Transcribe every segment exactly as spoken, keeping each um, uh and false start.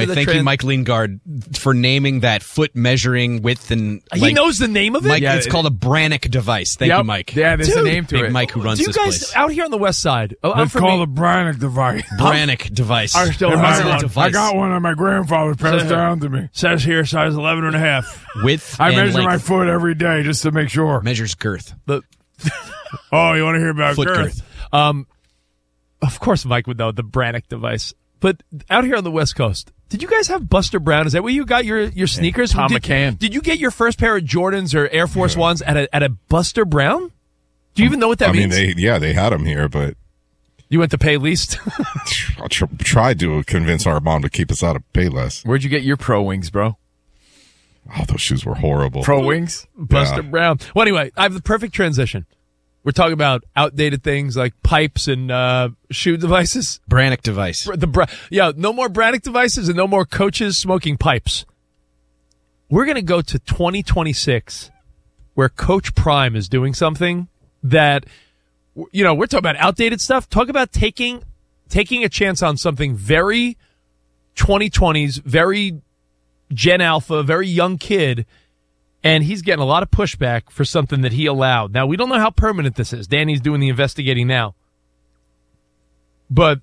by thanking trans- Mike Lingard for naming that foot measuring width and. He like, knows the name of it. Mike, Yeah, it's it- called a Brannick device. Thank Yep. you, Mike. Yeah, there's Dude, a name to Big it. Mike who runs Do you this guys place. out here on the west side? Oh, I'm It's from called me- a Brannick device. Brannick device. Are still Hey, How's my- it a I device? got one on my grandfather passed down to me. says here size eleven and a half. Width I and measure my length. foot every day just to make sure. Measures girth. The Oh, you want to hear about Foot girth? girth. um, of course Mike would know the Brannick device. But out here on the West Coast, did you guys have Buster Brown? Is that where you got your, your sneakers? Tom did, McCann. Did you get your first pair of Jordans or Air Force Ones at a at a Buster Brown? Do you even know what that I mean, means? they yeah, they had them here, but You went to pay least. I tr- tried to convince our mom to keep us out of Payless. Where'd you get your Pro Wings, bro? Oh, those shoes were horrible. Pro Wings? Buster Yeah. Brown. Well, anyway, I have the perfect transition. We're talking about outdated things like pipes and uh, shoe devices. Brannick device. The bra- yeah, no more Brannick devices and no more coaches smoking pipes. We're going to go to twenty twenty-six, where Coach Prime is doing something that, you know, we're talking about outdated stuff. Talk about taking taking a chance on something very twenty twenties, very Gen Alpha, very young kid. And he's getting a lot of pushback for something that he allowed. Now, we don't know how permanent this is. Danny's doing the investigating now. But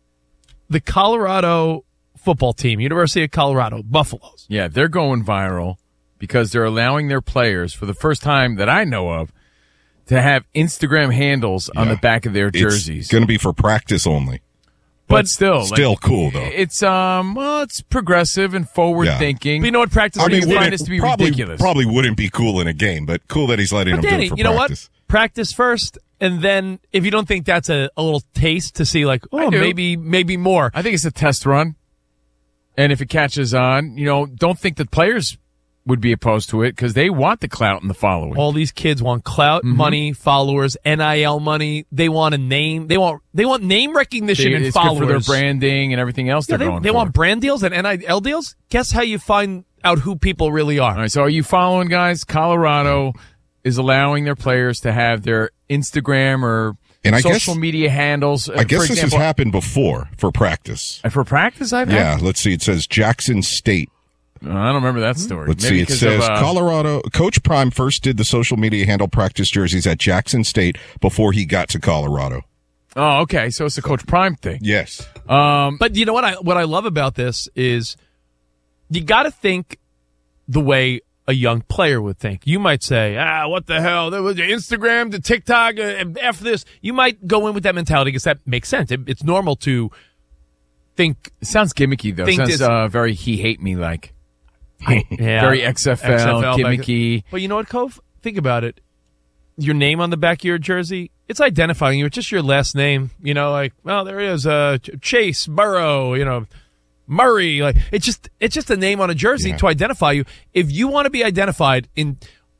the Colorado football team, University of Colorado, Buffaloes. Yeah, they're going viral because they're allowing their players, for the first time that I know of, to have Instagram handles on Yeah. the back of their jerseys. It's going to be for practice only. but still, Still like, cool, though. It's um, well, it's progressive and forward Yeah. thinking. But you know what practice I means? mean, find wouldn't- this to be probably, ridiculous. probably wouldn't be cool in a game, but cool that he's letting But them do Danny, it for you know practice. what? Practice first, and then if you don't think that's a, a little taste to see, like, oh, do. maybe maybe more. I think it's a test run, and if it catches on, you know, don't think that players would be opposed to it because they want the clout and the following. All these kids want clout, Mm-hmm. money, followers, N I L money. They want a name. They want they want name recognition They- and it's followers. good for their branding and everything else Yeah, they're they going they for. want brand deals and N I L deals. Guess how you find out who people really are? All right, so are you following, guys? Colorado is allowing their players to have their Instagram or And I social guess- media handles. uh, I guess for this example, has happened before for practice. for practice. I've Yeah, had. let's see. It says Jackson State. I don't remember that story. Let's Maybe see. It 'cause says of, uh, Colorado. Coach Prime first did the social media handle practice jerseys at Jackson State before he got to Colorado. Oh, okay. So it's a Coach Prime thing. Yes. Um, But you know what I what I love about this is you got to think the way a young player would think. You might say, "Ah, what the hell? There was your Instagram, the TikTok, uh, F this." You might go in with that mentality because that makes sense. It, it's normal to think, it sounds gimmicky though. It think sounds this- uh, very he hate me like. yeah, Very X F L, X F L back- gimmicky. But you know what, Cove? Think about it. Your name on the back of your jersey, it's identifying you. It's just your last name. You know, like, well, there is uh, Ch- Chase, Burrow, you know, Murray. Like, it's just it's just a name on a jersey Yeah. to identify you. If you want to be identified in,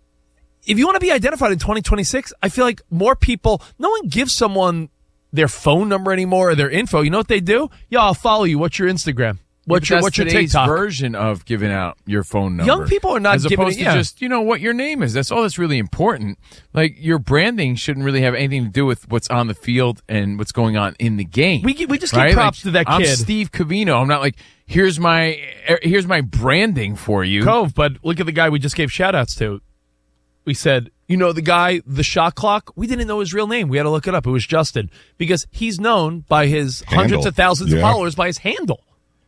if you want to be identified in twenty twenty-six, I feel like more people. No one gives someone their phone number anymore or their info. You know what they do? Yo, I'll follow you. What's your Instagram? What's But your that's what's your today's TikTok? version of giving out your phone number? Young people are not as giving opposed it- to yeah. just you know what your name is. That's all that's really important. Like your branding shouldn't really have anything to do with what's on the field and what's going on in the game. We gi- we just give right? props Like, to that I'm kid. Steve Covino. I'm not like here's my er, here's my branding for you. Cove, but look at the guy we just gave shout outs to. We said, you know, the guy, the shot clock, we didn't know his real name. We had to look it up. It was Justin because he's known by his Handle. hundreds of thousands of Yeah. followers by his handle.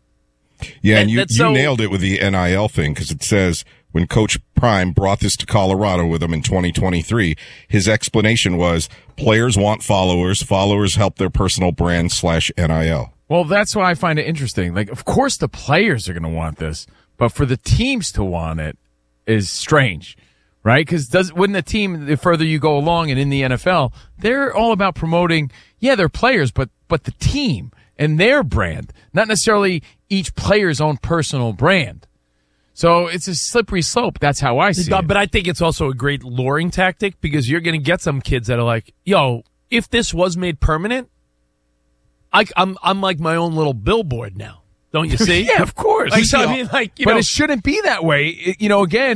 Yeah, and And you, that's you so- nailed it with the N I L thing because it says when Coach Prime brought this to Colorado with him in twenty twenty-three, his explanation was players want followers, followers help their personal brand slash N I L. Well, that's why I find it interesting. Like, of course, the players are going to want this, but for the teams to want it is strange, right? Because does wouldn't the team, the further you go along and in the N F L, they're all about promoting, yeah, they're players, but but the team and their brand, not necessarily each player's own personal brand. So it's a slippery slope. That's how I see it. But I think it's also a great luring tactic because you're going to get some kids that are like, yo, if this was made permanent, I, I'm I'm like my own little billboard now. Don't you see? Yeah, of course. Like, so, I mean, like, you but know, it shouldn't be that way. It- you know, again,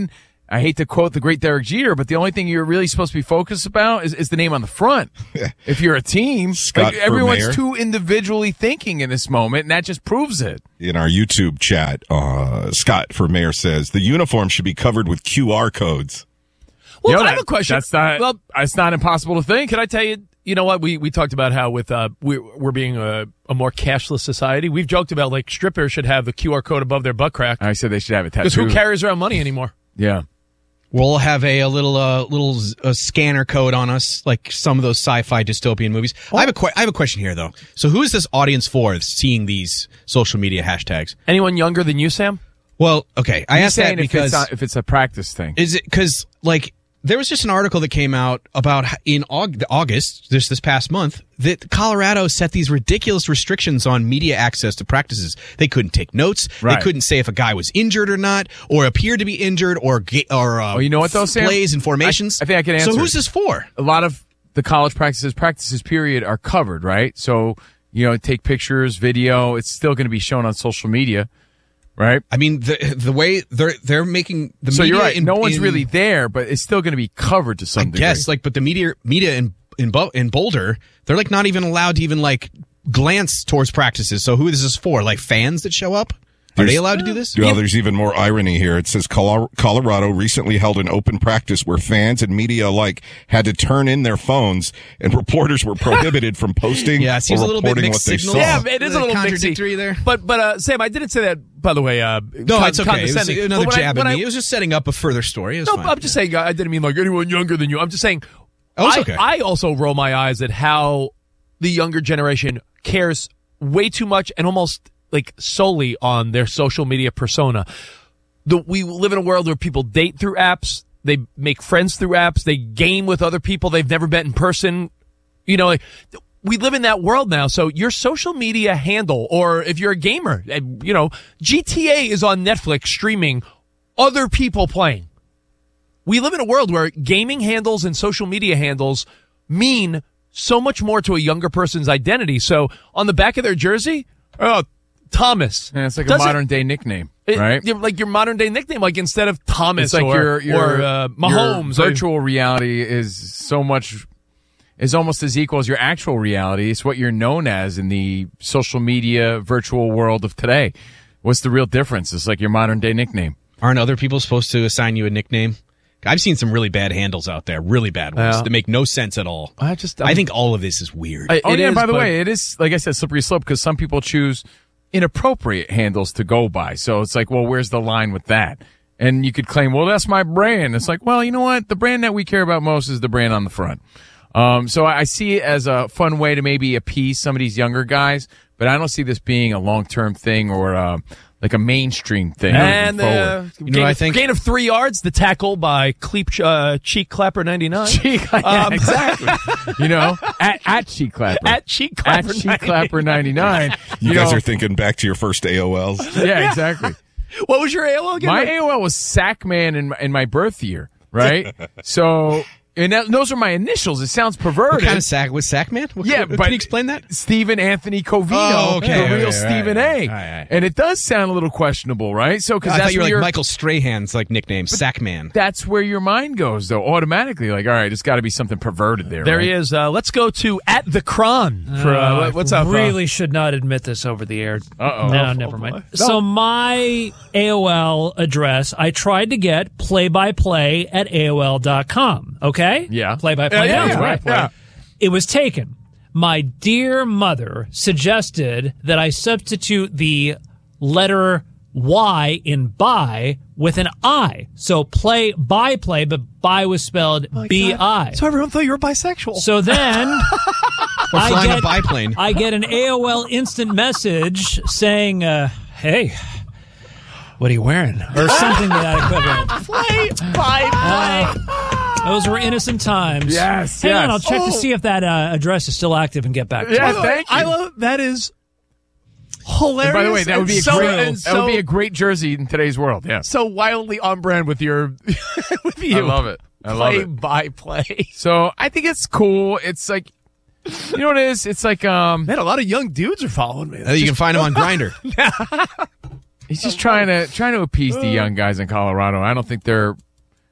I hate to quote the great Derek Jeter, but the only thing you're really supposed to be focused about is, is the name on the front. If you're a team, Scott like, for everyone's mayor. too individually thinking in this moment, and that just proves it. In our YouTube chat, uh, Scott for mayor says the uniform should be covered with Q R codes. Well, You know, I have that- a question. That's not. Well, it's not impossible to think. can I tell you? You know what? We we talked about how with uh we we're being a, a more cashless society. We've joked about like strippers should have the Q R code above their butt crack I said they should have a tattoo. because who carries around money anymore? Yeah. We'll have a, a little uh, little z- a scanner code on us, like some of those sci-fi dystopian movies. I have a que- I have a question here, though. So, who is this audience for? Seeing these social media hashtags? Anyone younger than you, Sam? Well, okay, I He's asked that saying if because it's, not, if it's a practice thing. is it because like there was just an article that came out about h- in Aug- August this this past month that Colorado set these ridiculous restrictions on media access to practices. They couldn't take notes. Right. They couldn't say if a guy was injured or not, or appeared to be injured, or ga- or uh, Oh, you know what, though, Sam? plays and formations. I- I think I can answer So who's it. this for? A lot of the college practices, practices period, are covered, right? So, you know, take pictures, video. It's still going to be shown on social media, right? I mean, the the way they're they're making the So media you're right. in, no one's in- really there, but it's still going to be covered to some I degree. guess like, but the media media in in, Bo- in Boulder, they're like not even allowed to even like glance towards practices. So who is this for? Like fans that show up? Are they There's- allowed to do this? Well, there's even more irony here. It says Colo- Colorado recently held an open practice where fans and media alike had to turn in their phones, and reporters were prohibited from posting Yeah, it seems or a little bit reporting mixed what they signals. saw. Yeah, it is a The little contradictory mixy. there. But but uh, Sam, I didn't say that by the way. Uh, No, con- it's okay. It was condescending. another But when I- jab when at I- me. It was just setting up a further story. It was No, fine. I'm just saying. I didn't mean like anyone younger than you. I'm just saying. Oh, it's I, okay. I also roll my eyes at how the younger generation cares way too much and almost like solely on their social media persona. The, we live in a world where people date through apps. They make friends through apps. They game with other people they've never met in person. You know, like, we live in that world now. So your social media handle, or if you're a gamer, eh, you know, G T A is on Netflix streaming other people playing. We live in a world where gaming handles and social media handles mean so much more to a younger person's identity. So on the back of their jersey, oh, Thomas. Yeah, it's like a Doesn't- modern day nickname, it- right? you're like your modern day nickname, like instead of Thomas It's like or, your, your or uh, Mahomes. Your or- virtual reality is so much is almost as equal as your actual reality. It's what you're known as in the social media virtual world of today. What's the real difference? It's like your modern day nickname. Aren't other people supposed to assign you a nickname? I've seen some really bad handles out there, really bad ones Yeah. that make no sense at all. I just, I think all of this is weird. I- Oh, it yeah, is, by the but- way, it is, like I said, slippery slope because some people choose inappropriate handles to go by. So it's like, well, where's the line with that? And you could claim, well, that's my brand. It's like, well, you know what? The brand that we care about most is the brand on the front. Um, so I see it as a fun way to maybe appease some of these younger guys, but I don't see this being a long-term thing or uh, like a mainstream thing. and moving uh, forward. You know gain, what I of, think? gain of three yards, the tackle by Cleep, uh, Cheek Clapper ninety-nine. yeah, Um, exactly. You know, at, at Cheek Clapper. At Cheek Clapper At Cheek Clapper ninety-nine. You, You guys know, are thinking back to your first A O Ls. yeah, exactly. What was your A O L again? My A O L was Sackman in my, in my birth year, right? So, and that, those are my initials. It sounds perverted. What kind of sack was Sackman? What, Yeah, what, but can you explain that? Stephen Anthony Covino, Oh, okay. the Yeah, real yeah, Stephen right, A. right, right, right. And it does sound a little questionable, right? So, because I that's thought you were where like your- Michael Strahan's like nickname, Sackman. that's where your mind goes, though, automatically. Like, all right, it's got to be something perverted there. There right? he is. Uh, let's go to at the Cron for uh, Uh, what- what's up? uh, Really should not admit this over the air. Uh-oh. No, Oh, never boy. mind. No. So my A O L address, I tried to get play-by-play at A O L dot com. Okay? Yeah. Play-by-play. Yeah, yeah, sounds yeah, right. yeah. It was taken. My dear mother suggested that I substitute the letter Y in buy with an I. So play by play, but buy was spelled B I. So everyone thought you were bisexual. So then Or I flying get, a biplane. I get an A O L instant message saying, uh, hey, what are you wearing? Or something to that equivalent. play by play. Those were innocent times. Yes, Hang yes. on, I'll check Oh. to see if that uh, address is still active and get back to Yeah, you. By the way, thank you. I love that is hilarious. And by the way, that would be a and so, great and that would be so- a great jersey in today's world. Yeah, so wildly on brand with your with you. I love it. I love play it. by play. So I think it's cool. It's like, you know what it is? It's like um, Man, a lot of young dudes are following me. Uh, you can find him on Grindr. he's just trying to trying to appease the young guys in Colorado. I don't think they're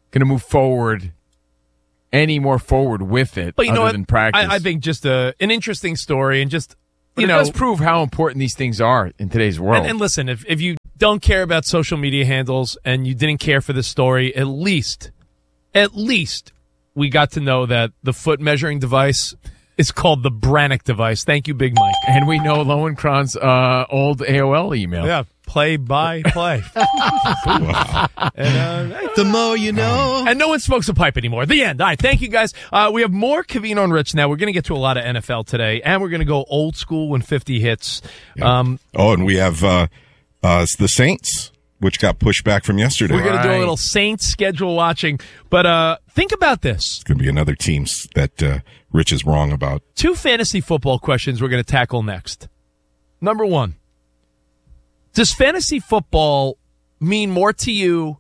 going to move forward any more forward with it But you other know what? than practice. I, I think just a, an interesting story and just, But you it know. does prove how important these things are in today's world. And, and listen, if, if you don't care about social media handles and you didn't care for this story, at least, at least we got to know that the foot measuring device is called the Brannick device. Thank you, Big Mike. And we know Lowenkron's uh, old A O L email. Yeah, play by play. and, uh, The more you know. and no one smokes a pipe anymore. The end. All right, thank you, guys. Uh, we have more Covino and Rich now. We're going to get to a lot of N F L today, and we're going to go old school when fifty hits. Um, Oh, and we have uh, uh, the Saints, which got pushed back from yesterday. we're going to do a Right. little Saints schedule watching. But uh, think about this. It's going to be another team that uh, Rich is wrong about. Two fantasy football questions we're going to tackle next. Number one, does fantasy football mean more to you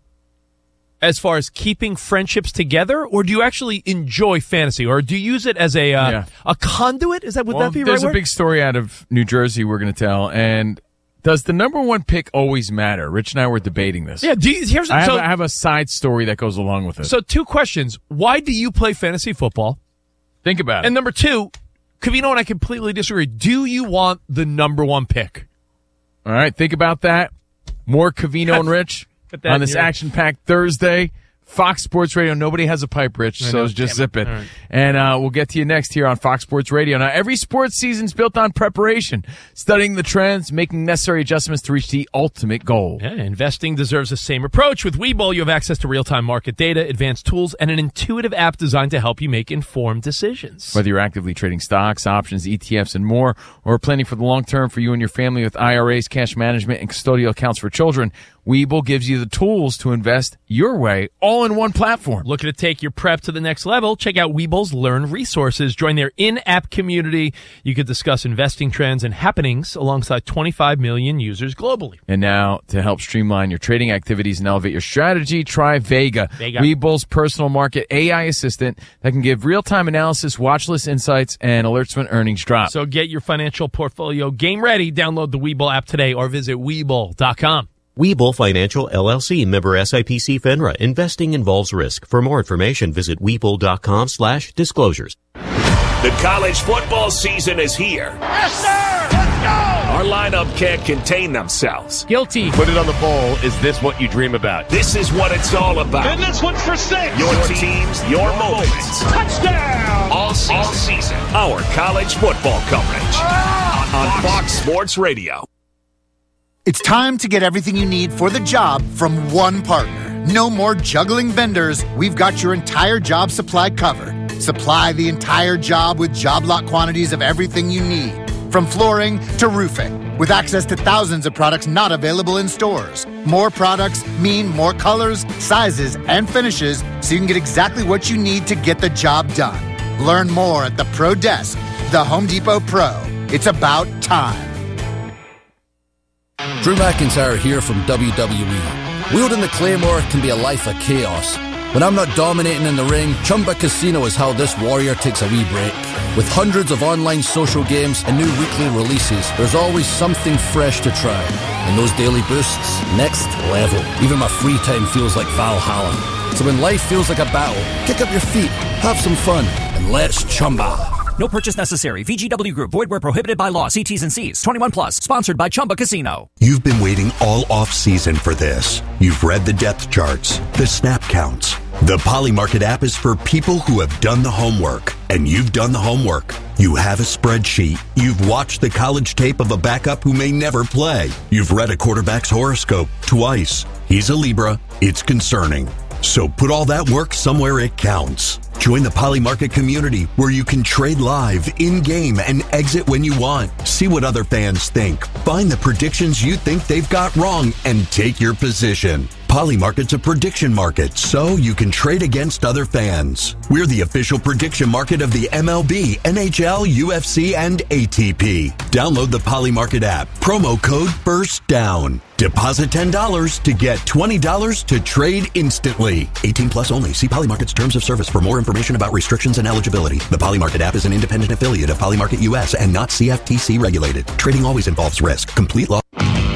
as far as keeping friendships together, or do you actually enjoy fantasy, or do you use it as a uh, Yeah. a conduit? Is that would Well, that be there's right a word? big story out of New Jersey we're going to tell. And does the number one pick always matter? Rich and I were debating this. Yeah. Do you, here's I have, so, I have a side story that goes along with it. so two questions. Why do you play fantasy football? think about it. And number two, Covino and I completely disagree. Do you want the number one pick? All right, think about that. More Covino and Rich Put that on in this your- action-packed Thursday. Fox Sports Radio. Nobody has a pipe, Rich, so know, just damn zip it. it. All right. And uh, we'll get to you next here on Fox Sports Radio. Now, every sports season's built on preparation, studying the trends, making necessary adjustments to reach the ultimate goal. Yeah, investing deserves the same approach. With Webull, you have access to real-time market data, advanced tools, and an intuitive app designed to help you make informed decisions. Whether you're actively trading stocks, options, E T Fs, and more, or planning for the long term for you and your family with I R As, cash management, and custodial accounts for children, Webull gives you the tools to invest your way, all in one platform. Looking to take your prep to the next level? Check out Webull's Learn Resources. Join their in-app community. You can discuss investing trends and happenings alongside twenty-five million users globally. And now, to help streamline your trading activities and elevate your strategy, try Vega, Vega. Webull's personal market A I assistant that can give real-time analysis, watch list insights, and alerts when earnings drop. So get your financial portfolio game ready. Download the Webull app today or visit Webull dot com. Webull Financial, L L C, member S I P C FINRA. Investing involves risk. For more information, visit Webull.com slash disclosures. The college football season is here. Yes, sir! Let's go! Our lineup can't contain themselves. Guilty. Put it on the bowl. Is this what you dream about? This is what it's all about. And this one's for six. Your teams, your moments. Touchdown! All season. All season. Our college football coverage. On Fox Sports Radio. It's time to get everything you need for the job from one partner. No more juggling vendors. We've got your entire job supply covered. Supply the entire job with job lot quantities of everything you need, from flooring to roofing, with access to thousands of products not available in stores. More products mean more colors, sizes, and finishes, so you can get exactly what you need to get the job done. Learn more at the Pro Desk, the Home Depot Pro. It's about time. Drew McIntyre here from W W E. Wielding the Claymore can be a life of chaos. When I'm not dominating in the ring, Chumba Casino is how this warrior takes a wee break. With hundreds of online social games and new weekly releases, there's always something fresh to try. And those daily boosts, next level. Even my free time feels like Valhalla. So when life feels like a battle, kick up your feet, have some fun, and let's Chumba. No purchase necessary. V G W Group. Void where prohibited by law. See T's and C's. twenty-one plus. Sponsored by Chumba Casino. You've been waiting all off-season for this. You've read the depth charts, the snap counts. The Polymarket app is for people who have done the homework. And you've done the homework. You have a spreadsheet. You've watched the college tape of a backup who may never play. You've read a quarterback's horoscope twice. He's a Libra. It's concerning. So put all that work somewhere it counts. Join the Polymarket community where you can trade live, in-game, and exit when you want. See what other fans think. Find the predictions you think they've got wrong and take your position. Polymarket's a prediction market, so you can trade against other fans. We're the official prediction market of the M L B, N H L, U F C, and A T P. Download the Polymarket app. Promo code FIRSTDOWN. Deposit ten dollars to get twenty dollars to trade instantly. eighteen plus only. See Polymarket's terms of service for more information about restrictions and eligibility. The Polymarket app is an independent affiliate of Polymarket U S and not C F T C regulated. Trading always involves risk. Complete law.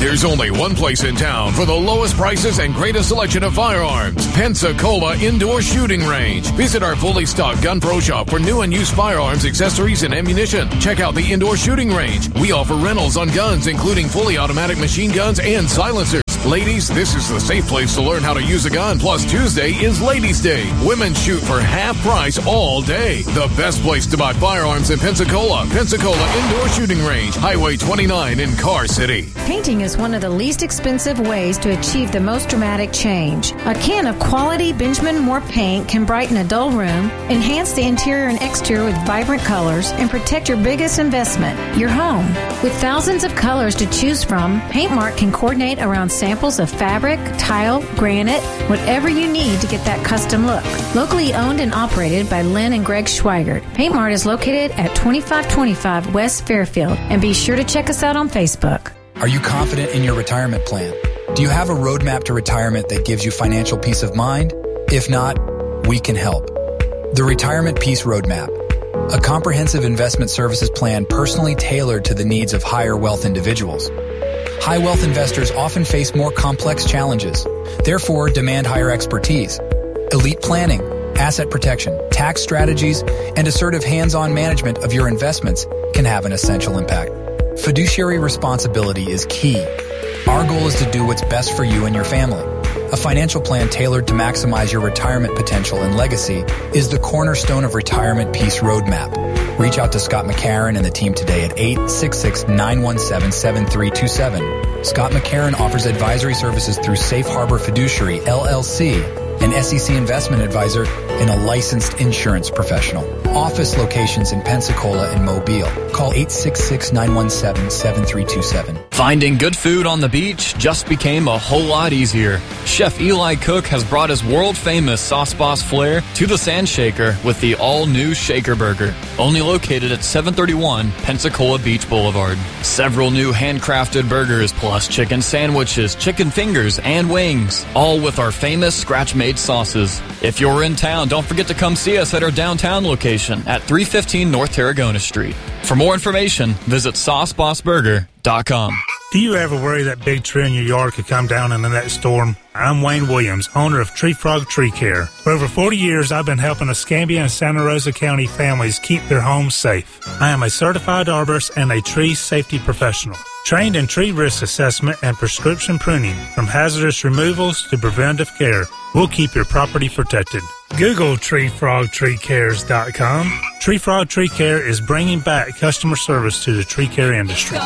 There's only one place in town for the lowest prices and greatest selection of firearms. Pensacola Indoor Shooting Range. Visit our fully stocked Gun Pro Shop for new and used firearms, accessories, and ammunition. Check out the Indoor Shooting Range. We offer rentals on guns, including fully automatic machine guns and silencers. Ladies, this is the safe place to learn how to use a gun. Plus, Tuesday is Ladies' Day. Women shoot for half price all day. The best place to buy firearms in Pensacola. Pensacola Indoor Shooting Range, Highway twenty-nine in Car City. Painting is one of the least expensive ways to achieve the most dramatic change. A can of quality Benjamin Moore paint can brighten a dull room, enhance the interior and exterior with vibrant colors, and protect your biggest investment, your home. With thousands of colors to choose from, Paintmark can coordinate around samples of fabric, tile, granite, whatever you need to get that custom look. Locally owned and operated by Lynn and Greg Schweigert, Paintmart is located at twenty-five twenty-five West Fairfield, and be sure to check us out on Facebook. Are you confident in your retirement plan? Do you have a roadmap to retirement that gives you financial peace of mind? If not, we can help. The Retirement Peace Roadmap, a comprehensive investment services plan personally tailored to the needs of higher wealth individuals. High wealth investors often face more complex challenges, therefore demand higher expertise. Elite planning, asset protection, tax strategies, and assertive hands-on management of your investments can have an essential impact. Fiduciary responsibility is key. Our goal is to do what's best for you and your family. A financial plan tailored to maximize your retirement potential and legacy is the cornerstone of Retirement Peace Roadmap. Reach out to Scott McCarron and the team today at eight six six, nine one seven, seven three two seven. Scott McCarron offers advisory services through Safe Harbor Fiduciary, L L C, an S E C investment advisor, and a licensed insurance professional. Office locations in Pensacola and Mobile. Call eight six six, nine one seven, seven three two seven. Finding good food on the beach just became a whole lot easier. Chef Eli Cook has brought his world-famous Sauce Boss flair to the Sand Shaker with the all-new Shaker Burger, only located at seven thirty-one Pensacola Beach Boulevard. Several new handcrafted burgers plus chicken sandwiches, chicken fingers, and wings, all with our famous scratch-made sauces. If you're in town, don't forget to come see us at our downtown location at three fifteen North Tarragona Street. For more information, visit sauce boss burger dot com. Do you ever worry that big tree in your yard could come down in the next storm? I'm Wayne Williams, owner of Tree Frog Tree Care. For over forty years, I've been helping Escambia and Santa Rosa County families keep their homes safe. I am a certified arborist and a tree safety professional, trained in tree risk assessment and prescription pruning, from hazardous removals to preventive care. We'll keep your property protected. Google tree frog tree cares dot com. Tree Frog Tree Care is bringing back customer service to the tree care industry.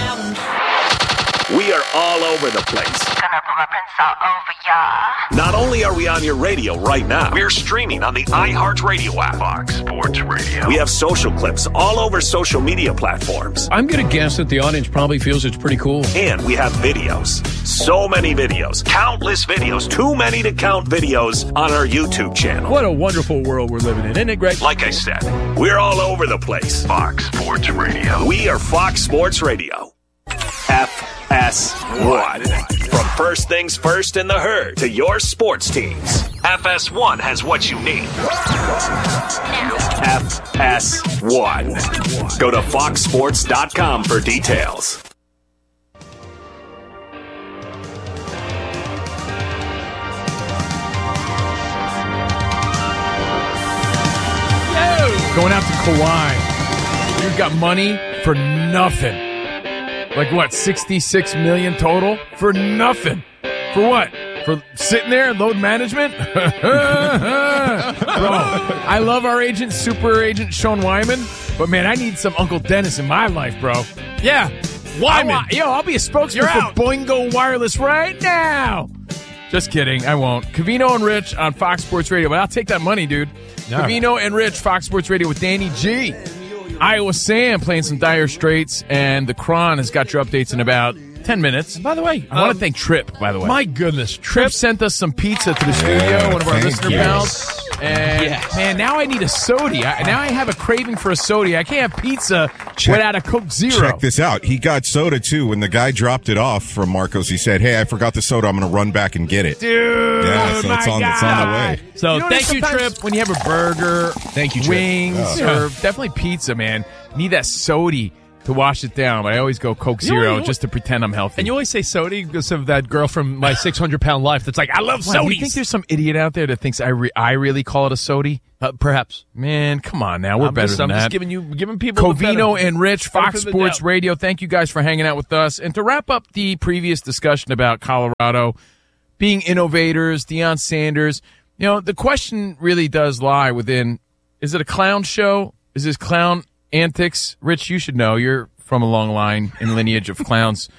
We are all over the place. Gonna pull up and all over ya. Not only are we on your radio right now, we're streaming on the iHeartRadio app. Fox Sports Radio. We have social clips all over social media platforms. I'm going to guess that the audience probably feels it's pretty cool. And we have videos. So many videos. Countless videos. Too many to count videos on our YouTube channel. What a wonderful world we're living in, isn't it, Greg? Like I said, we're all over the place. Fox Sports Radio. We are Fox Sports Radio. F S one. From first things first in the herd to your sports teams, F S one has what you need. F S one. Go to fox sports dot com for details. Going out to Kawhi. You've got money for nothing. Like what, sixty-six million total? For nothing. For what? For sitting there and load management? Bro, I love our agent, super agent Sean Wyman, but man, I need some Uncle Dennis in my life, bro. Yeah. Wyman. Want, yo, I'll be a spokesman for Boingo Wireless right now. Just kidding. I won't. Covino and Rich on Fox Sports Radio, but I'll take that money, dude. No. Covino and Rich, Fox Sports Radio with Danny G. Iowa Sam playing some Dire Straits, and the Cron has got your updates in about ten minutes. By the way, I um, want to thank Trip, by the way. My goodness. Trip, Trip sent us some pizza to the studio, yeah, one of our listener you. pals. And, yes. man, now I need a soda. I, now I have a craving for a soda. I can't have pizza check, without a Coke Zero. Check this out. He got soda, too. When the guy dropped it off from Marcos, he said, hey, I forgot the soda. I'm going to run back and get it. Dude, yeah, so it's on, it's on the way. So you know thank you, Trip. When you have a burger, thank you, Trip. wings, yeah. or definitely pizza, man, need that soda. to wash it down, but I always go Coke You know, Zero you know- just to pretend I'm healthy. And you always say soda because of that girl from My six hundred pound Life that's like, I love What, sodies. you think there's some idiot out there that thinks I re- I really call it a sody? Uh, perhaps. Man, come on now. We're I'm better just, than I'm that. just giving you, giving people the Covino benefit- and Rich, benefit Fox of the Sports doubt. Radio. Thank you guys for hanging out with us. And to wrap up the previous discussion about Colorado being innovators, Deion Sanders, you know, the question really does lie within, is it a clown show? Is this clown antics? Rich, you should know. You're from a long line and lineage of clowns.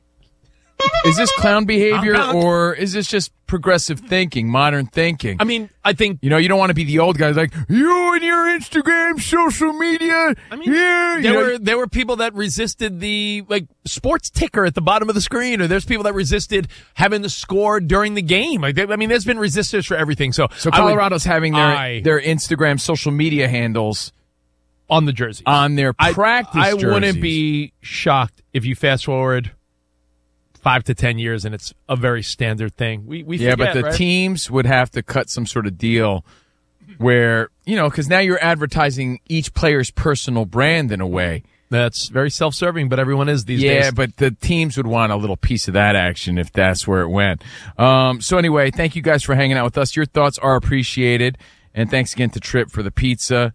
Is this clown behavior or is this just progressive thinking, modern thinking? I mean, I think... You know, you don't want to be the old guys like, you and your Instagram, social media. I mean, yeah, you there know, were there were people that resisted the like sports ticker at the bottom of the screen, or there's people that resisted having the score during the game. Like, they, I mean, there's been resistors for everything. So, So I would- Colorado's having their I- their Instagram social media handles on the jerseys, on their I- practice I, jerseys. wouldn't be shocked if you fast forward five to ten years and it's a very standard thing. We we yeah, forget, but the right? teams would have to cut some sort of deal where, you know, because now you're advertising each player's personal brand in a way. That's very self-serving, but everyone is these yeah, days. Yeah, but the teams would want a little piece of that action if that's where it went. Um, so anyway, thank you guys for hanging out with us. Your thoughts are appreciated. And thanks again to Tripp for the pizza.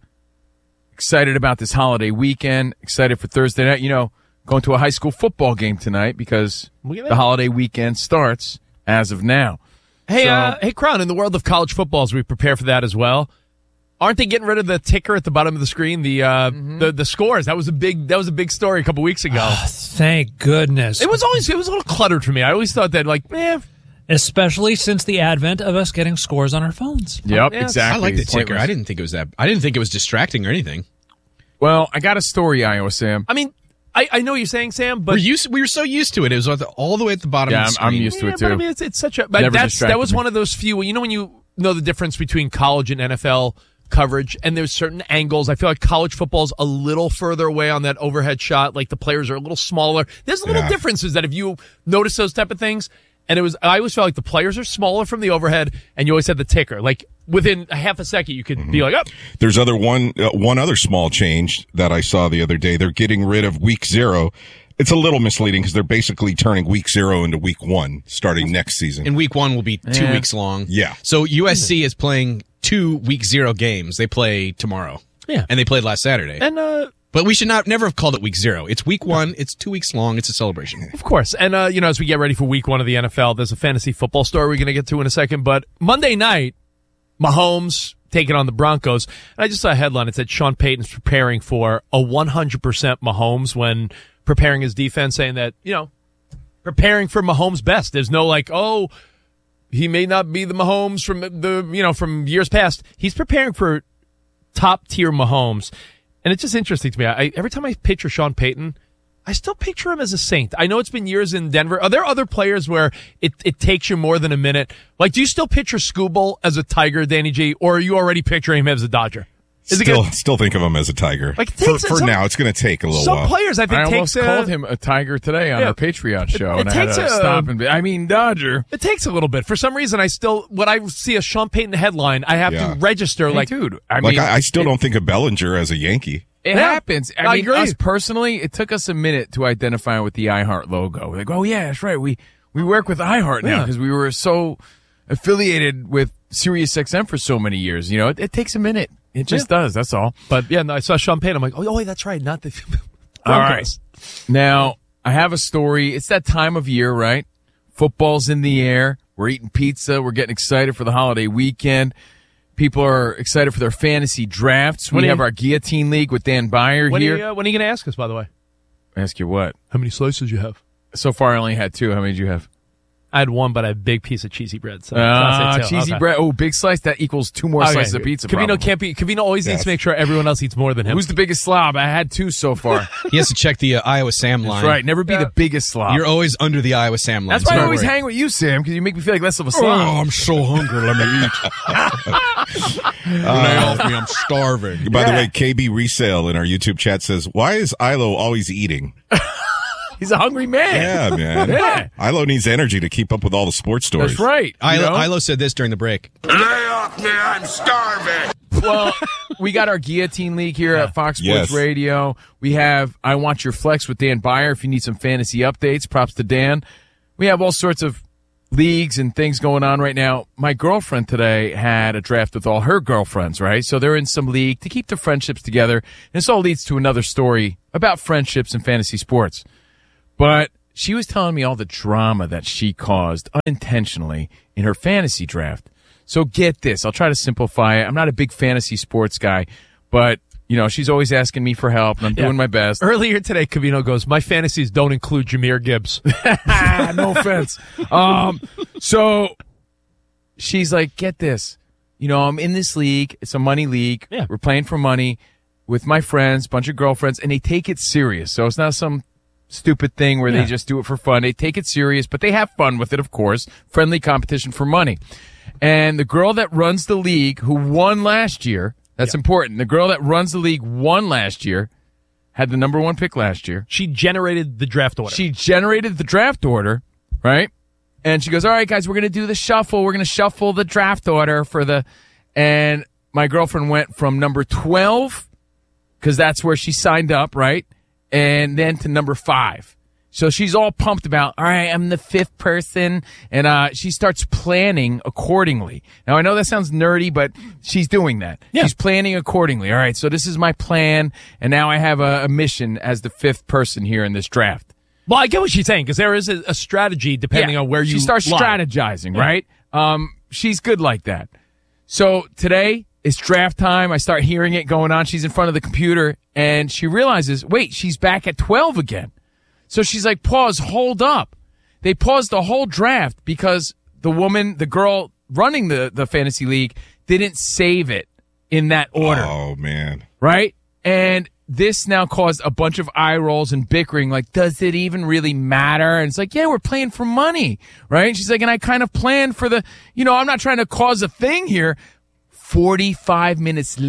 Excited about this holiday weekend. Excited for Thursday night. You know, going to a high school football game tonight because the holiday weekend starts as of now. Hey, So- uh, hey, Crown, in the world of college football, as we prepare for that as well, aren't they getting rid of the ticker at the bottom of the screen? The uh, Mm-hmm. the the scores. That was a big that was a big story a couple weeks ago. Thank goodness. It was always it was a little cluttered for me. I always thought that like, eh. Especially since the advent of us getting scores on our phones. Yep, Yeah, exactly. I like the It's ticker. pointless. I didn't think it was that. I didn't think it was distracting or anything. Well, I got a story, Iowa Sam. I mean, I, I know what you're saying, Sam, but we're used. We were so used to it. It was at the- all the way at the bottom Yeah, of the I'm- I'm screen. used to yeah, it but I too. mean, it's, it's such a but Never that's distracted that was me. one of those few. You know when you know the difference between college and N F L coverage, and there's certain angles. I feel like college football's a little further away on that overhead shot. Like the players are a little smaller. There's little Yeah. differences that if you notice those type of things. And it was, I always felt like the players are smaller from the overhead, and you always had the ticker. Like within a half a second, you could be like, oh, There's other one uh, one other small change that I saw the other day. They're getting rid of week zero. It's a little misleading because they're basically turning week zero into week one starting next season. And week one will be two Yeah. weeks long. Yeah. So U S C is playing two week zero games. They play tomorrow. Yeah. And they played last Saturday. and uh, But we should not never have called it week zero. It's week one. It's two weeks long. It's a celebration. Of course. And, uh, you know, as we get ready for week one of the N F L, there's a fantasy football story we're going to get to in a second. But Monday night, Mahomes taking on the Broncos. And I just saw a headline. It said Sean Payton's preparing for a one hundred percent Mahomes when preparing his defense, saying that, you know, preparing for Mahomes' best. There's no like, oh, he may not be the Mahomes from the, you know, from years past. He's preparing for top tier Mahomes. And it's just interesting to me. I, every time I picture Sean Payton, I still picture him as a Saint. I know it's been years in Denver. Are there other players where it, it takes you more than a minute? Like, do you still picture Scooble as a Tiger, Danny G, or are you already picturing him as a Dodger? Is Still, it gonna, still think of him as a Tiger. Like, it for takes for some- now, it's going to take a little some while. players I think I takes almost a, called him a tiger today on Yeah. our Patreon show, It- it and I had takes to a- stop and be, I mean, Dodger. It takes a little bit. For some reason, I still, when I see a Sean Payton headline, I have Yeah. to register Hey, like, dude, I like mean, I, I still it, don't think of Bellinger as a Yankee. It Yeah. happens. I, I mean, agree. us personally, it took us a minute to identify with the iHeart logo. Like, oh yeah, that's right. We we work with iHeart now Yeah. because we were so affiliated with SiriusXM for so many years. You know, it, it takes a minute. It just does. That's all. but yeah, no, I saw Sean Payton. I'm like, oh, oh, wait, that's right. Not the All right. Broncos. Now, I have a story. It's that time of year, right? Football's in the air. We're eating pizza. We're getting excited for the holiday weekend. People are excited for their fantasy drafts. When We are have you- our guillotine league with Dan Byer When are, here. you, uh, when are you going to ask us, by the way? Ask you what? How many slices you have? So far, I only had two. How many did you have? I had one, but I had a big piece of cheesy bread. So Ah, I'll say two. cheesy Okay. bread. Oh, big slice. That equals two more Okay. slices of pizza. Cavino probably. can't be. Cavino always needs to make sure everyone else eats more than him. Who's the biggest slob? I had two so far. He has to check the uh, Iowa Sam line. That's right. Never be the biggest slob. You're always under the Iowa Sam line. That's why so I don't always worry. hang with you, Sam, because you make me feel like less of a slob. Oh, I'm so hungry. Let me eat. Lay off me. I'm starving. By the Yeah. way, K B Resale in our YouTube chat says, why is Ilo always eating? He's a hungry man. Yeah, man. Yeah. Ilo needs energy to keep up with all the sports stories. That's right. You Ilo, know? Ilo said this during the break. Lay off me, I'm starving. Well, we got our Guillotine League here at Fox Sports Yes. Radio. We have I Want Your Flex with Dan Byer if you need some fantasy updates. Props to Dan. We have all sorts of leagues and things going on right now. My girlfriend today had a draft with all her girlfriends, right? So they're in some league to keep the friendships together. And this all leads to another story about friendships and fantasy sports. But she was telling me all the drama that she caused unintentionally in her fantasy draft. So get this. I'll try to simplify it. I'm not a big fantasy sports guy, but, you know, she's always asking me for help, and I'm Yeah. doing my best. Earlier today, Covino goes, my fantasies don't include Jahmyr Gibbs. No offense. Um, so she's like, get this. You know, I'm in this league. It's a money league. Yeah. We're playing for money with my friends, bunch of girlfriends, and they take it serious. So it's not some stupid thing where Yeah. they just do it for fun. They take it serious, but they have fun with it, of course. Friendly competition for money. And the girl that runs the league who won last year, that's Yeah. important. The girl that runs the league won last year, had the number one pick last year. She generated the draft order. She generated the draft order, right? And she goes, all right, guys, we're going to do the shuffle. We're going to shuffle the draft order for the, and my girlfriend went from number twelve, because that's where she signed up, right? And then to number five. So she's all pumped about, all right, I'm the fifth person. And uh, she starts planning accordingly. Now, I know that sounds nerdy, but she's doing that. Yeah. She's planning accordingly. All right, so this is my plan. And now I have a, a mission as the fifth person here in this draft. Well, I get what she's saying, because there is a, a strategy depending Yeah, on where you She starts lie. strategizing, Yeah. right? Um, she's good like that. So today it's draft time. I start hearing it going on. She's in front of the computer, and she realizes, wait, she's back at twelve again. So she's like, pause, hold up. They paused the whole draft because the woman, the girl running the, the fantasy league, didn't save it in that order. Oh, man. Right? And this now caused a bunch of eye rolls and bickering, like, does it even really matter? And it's like, yeah, we're playing for money, right? And she's like, and I kind of planned for the, you know, I'm not trying to cause a thing here. forty-five minutes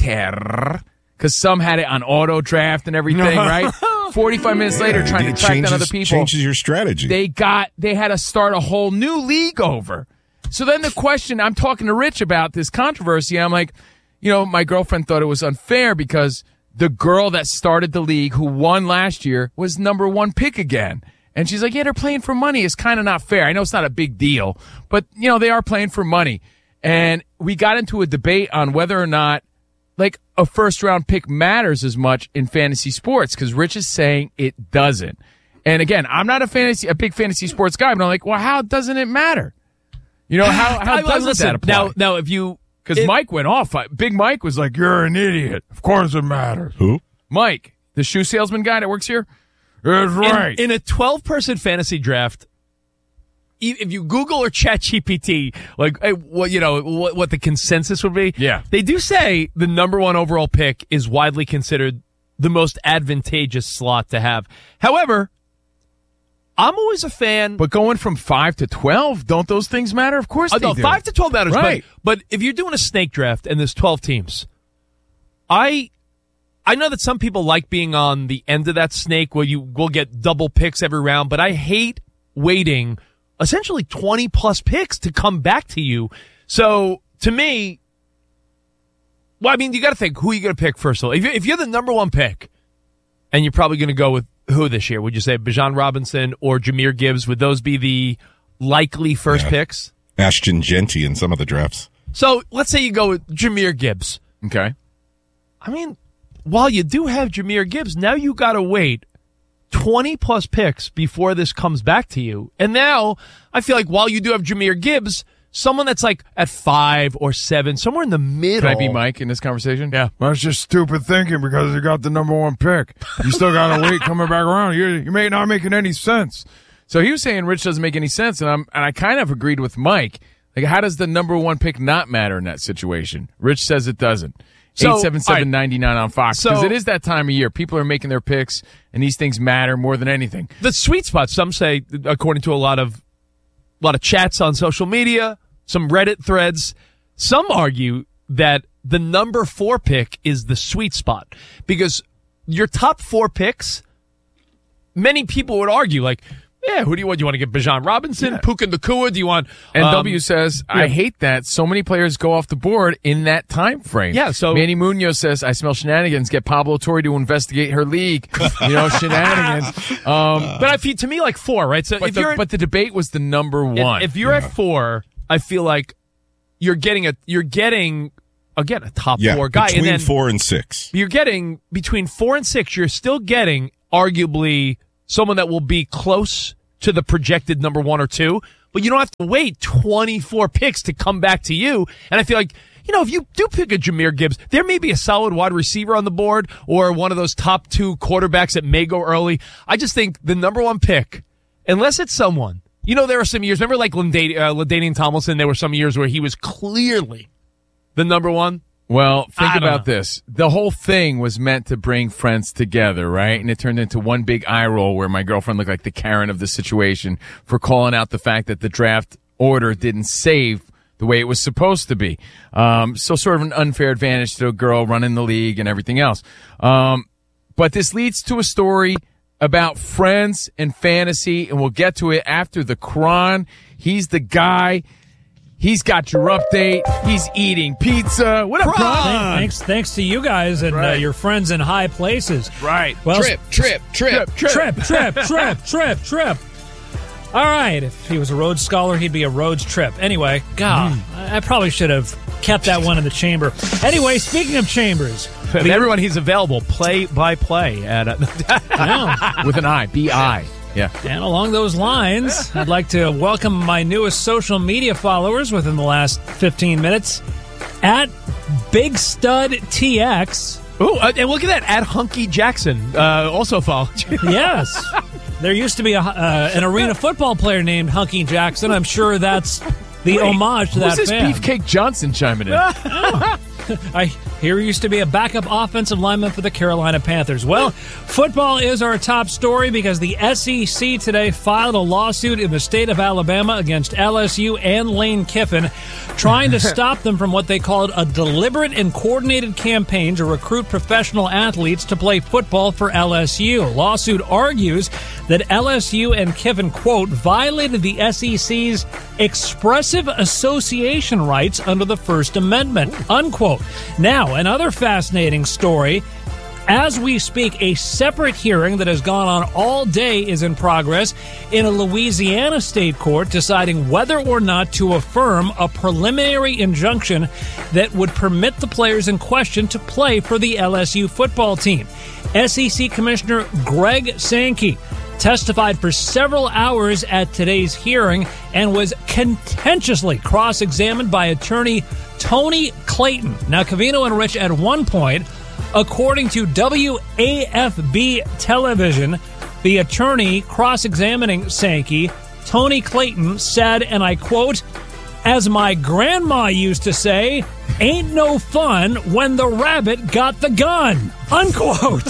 later, because some had it on auto draft and everything, right? forty-five minutes later, trying It to track down changes- other people. changes your strategy. They got, they had to start a whole new league over. So then the question, I'm talking to Rich about this controversy. I'm like, you know, my girlfriend thought it was unfair because the girl that started the league who won last year was number one pick again. And she's like, yeah, they're playing for money. It's kind of not fair. I know it's not a big deal, but, you know, they are playing for money. And we got into a debate on whether or not, like, a first-round pick matters as much in fantasy sports, because Rich is saying it doesn't. And, again, I'm not a fantasy, a big fantasy sports guy, but I'm like, well, how doesn't it matter? You know, how, how I- I- doesn't listen, that apply? Now, now, if you... Because it- Mike went off. I- Big Mike was like, you're an idiot. Of course it matters. Who? Mike, the shoe salesman guy that works here? That's right. In, in a twelve-person fantasy draft, e- if you Google or Chat G P T, like, hey, what, you know, what, what the consensus would be, Yeah. they do say the number one overall pick is widely considered the most advantageous slot to have. However, I'm always a fan. But going from five to twelve, don't those things matter? Of course Uh, they no, do. five to twelve matters, Right. but, but if you're doing a snake draft and there's twelve teams, I I know that some people like being on the end of that snake where you will get double picks every round, but I hate waiting essentially twenty plus picks to come back to you. So to me, well, I mean, you got to think who you going to pick first of all. If you're, if you're the number one pick, and you're probably going to go with who this year? Would you say Bijan Robinson or Jahmyr Gibbs? Would those be the likely first Yeah. picks? Ashton Genty in some of the drafts. So let's say you go with Jahmyr Gibbs. Okay. I mean, while you do have Jahmyr Gibbs, now you got to wait twenty plus picks before this comes back to you. And now I feel like while you do have Jahmyr Gibbs, someone that's like at five or seven, somewhere in the middle. Can I be Mike in this conversation? Yeah. Well, it's just stupid thinking because you got the number one pick. You still got to wait coming back around. You you may not making any sense. So he was saying Rich doesn't make any sense, and I'm and I kind of agreed with Mike. Like, how does the number one pick not matter in that situation? Rich says it doesn't. So, eight seven seven, nine nine on Fox. Because So- it is that time of year. People are making their picks, and these things matter more than anything. The sweet spot, some say, according to a lot of a lot of chats on social media, some Reddit threads, some argue that the number four pick is the sweet spot because your top four picks, many people would argue like, Yeah, who do you want? Do you want to get Bijan Robinson, yeah. Puka Nacua? Do you want? And um, W says, I yeah. hate that so many players go off the board in that time frame. Yeah, so Manny Munoz says, I smell shenanigans. Get Pablo Torre to investigate her league. You know, shenanigans. Um, but I feel to me like four, right? So but if the, you're, but the debate was the number one. If, if you're yeah. at four, I feel like you're getting a you're getting again a top yeah, four guy. Between and then four and six, you're getting between four and six. You're still getting arguably someone that will be close to the projected number one or two, but you don't have to wait twenty-four picks to come back to you. And I feel like, you know, if you do pick a Jahmyr Gibbs, there may be a solid wide receiver on the board or one of those top two quarterbacks that may go early. I just think the number one pick, unless it's someone, you know, there are some years, remember like LaDainian, uh, LaDainian Tomlinson, there were some years where he was clearly the number one. Well, think I about this. The whole thing was meant to bring friends together, right? And it turned into one big eye roll where my girlfriend looked like the Karen of the situation for calling out the fact that the draft order didn't save the way it was supposed to be. Um, so sort of an unfair advantage to a girl running the league and everything else. Um, but this leads to a story about friends and fantasy, and we'll get to it after the Kron. He's the guy. He's got your update. He's eating pizza. What up, Kron? Thanks, thanks to you guys and right. uh, your friends in high places. Right. Well, trip, trip, trip, trip, trip, trip, trip, trip, trip. All right. If he was a Rhodes Scholar, he'd be a Rhodes Trip. Anyway, God, mm. I, I probably should have kept that one in the chamber. Anyway, speaking of chambers, the, everyone, he's available play by play at a, no. with an I, B I. Yeah. And along those lines, I'd like to welcome my newest social media followers within the last fifteen minutes at Big Stud T X. Oh, uh, and look at that, at Hunky Jackson. Uh, also follow. Yes. There used to be a, uh, an arena football player named Hunky Jackson. I'm sure that's the Wait, homage to that who's fan. Who's this Beefcake Johnson chiming in? Oh. I hear he used to be a backup offensive lineman for the Carolina Panthers. Well, football is our top story because the S E C today filed a lawsuit in the state of Alabama against L S U and Lane Kiffin, trying to stop them from what they called a deliberate and coordinated campaign to recruit professional athletes to play football for L S U. Lawsuit argues that L S U and Kiffin, quote, violated the S E C's expressive association rights under the First Amendment, unquote. Now, another fascinating story. As we speak, a separate hearing that has gone on all day is in progress in a Louisiana state court deciding whether or not to affirm a preliminary injunction that would permit the players in question to play for the L S U football team. S E C Commissioner Greg Sankey testified for several hours at today's hearing and was contentiously cross-examined by attorney Tony Clayton. Now, Covino and Rich, at one point, according to W A F B television, the attorney cross-examining Sankey, Tony Clayton, said, and I quote, "As my grandma used to say, ain't no fun when the rabbit got the gun," unquote.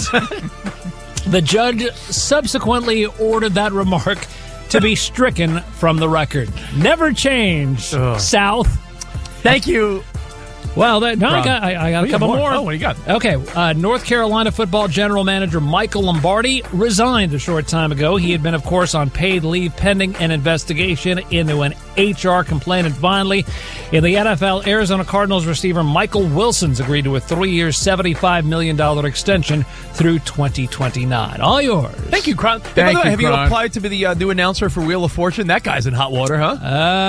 The judge subsequently ordered that remark to be stricken from the record. Never change, Ugh. South. Thank you. Well, that, no, I got, I, I got a couple more. more. Oh, what do you got? Okay. Uh, North Carolina football general manager Michael Lombardi resigned a short time ago. He had been, of course, on paid leave pending an investigation into an H R complaint. And finally, in the N F L, Arizona Cardinals receiver Michael Wilson's agreed to a three-year, seventy-five million dollars extension through twenty twenty-nine. All yours. Thank you, Kron. Thank By the way, you, have Kron. you applied to be the uh, new announcer for Wheel of Fortune? That guy's in hot water, huh?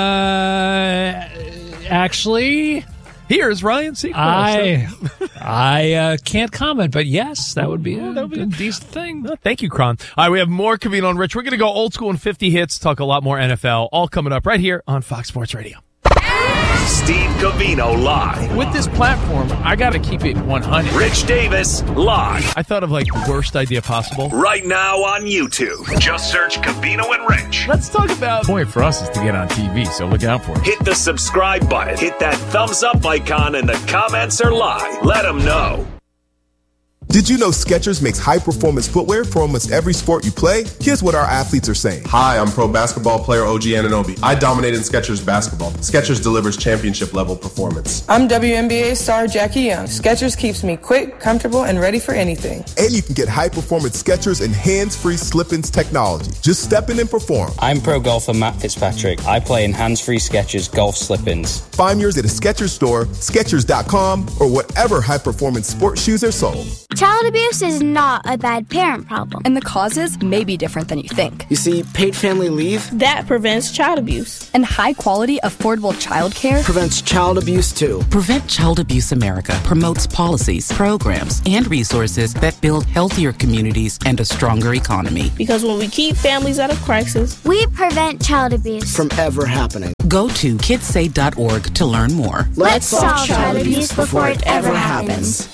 Uh, actually... Here's Ryan Seacrest. I I uh, can't comment, but yes, that would be a, that would be a decent thing. Oh, thank you, Kron. All right, we have more Covino and Rich. We're going to go old school and fifty hits, talk a lot more N F L, all coming up right here on Fox Sports Radio. Steve Covino live. With this platform, I got to keep it one hundred. Rich Davis live. I thought of like the worst idea possible. Right now on YouTube. Just search Covino and Rich. Let's talk about... The point for us is to get on T V, so look out for it. Hit the subscribe button. Hit that thumbs up icon, and the comments are live. Let them know. Did you know Skechers makes high-performance footwear for almost every sport you play? Here's what our athletes are saying. Hi, I'm pro basketball player O G Anunoby. I dominated in Skechers basketball. Skechers delivers championship-level performance. I'm W N B A star Jackie Young. Skechers keeps me quick, comfortable, and ready for anything. And you can get high-performance Skechers and hands-free slip-ins technology. Just step in and perform. I'm pro golfer Matt Fitzpatrick. I play in hands-free Skechers golf slip-ins. Find yours at a Skechers store, Skechers dot com, or whatever high-performance sports shoes are sold. Child abuse is not a bad parent problem. And the causes may be different than you think. You see, paid family leave that prevents child abuse. And high-quality, affordable child care prevents child abuse, too. Prevent Child Abuse America promotes policies, programs, and resources that build healthier communities and a stronger economy. Because when we keep families out of crisis, we prevent child abuse from ever happening. Go to kids say dot org to learn more. Let's, Let's solve child abuse before it ever happens.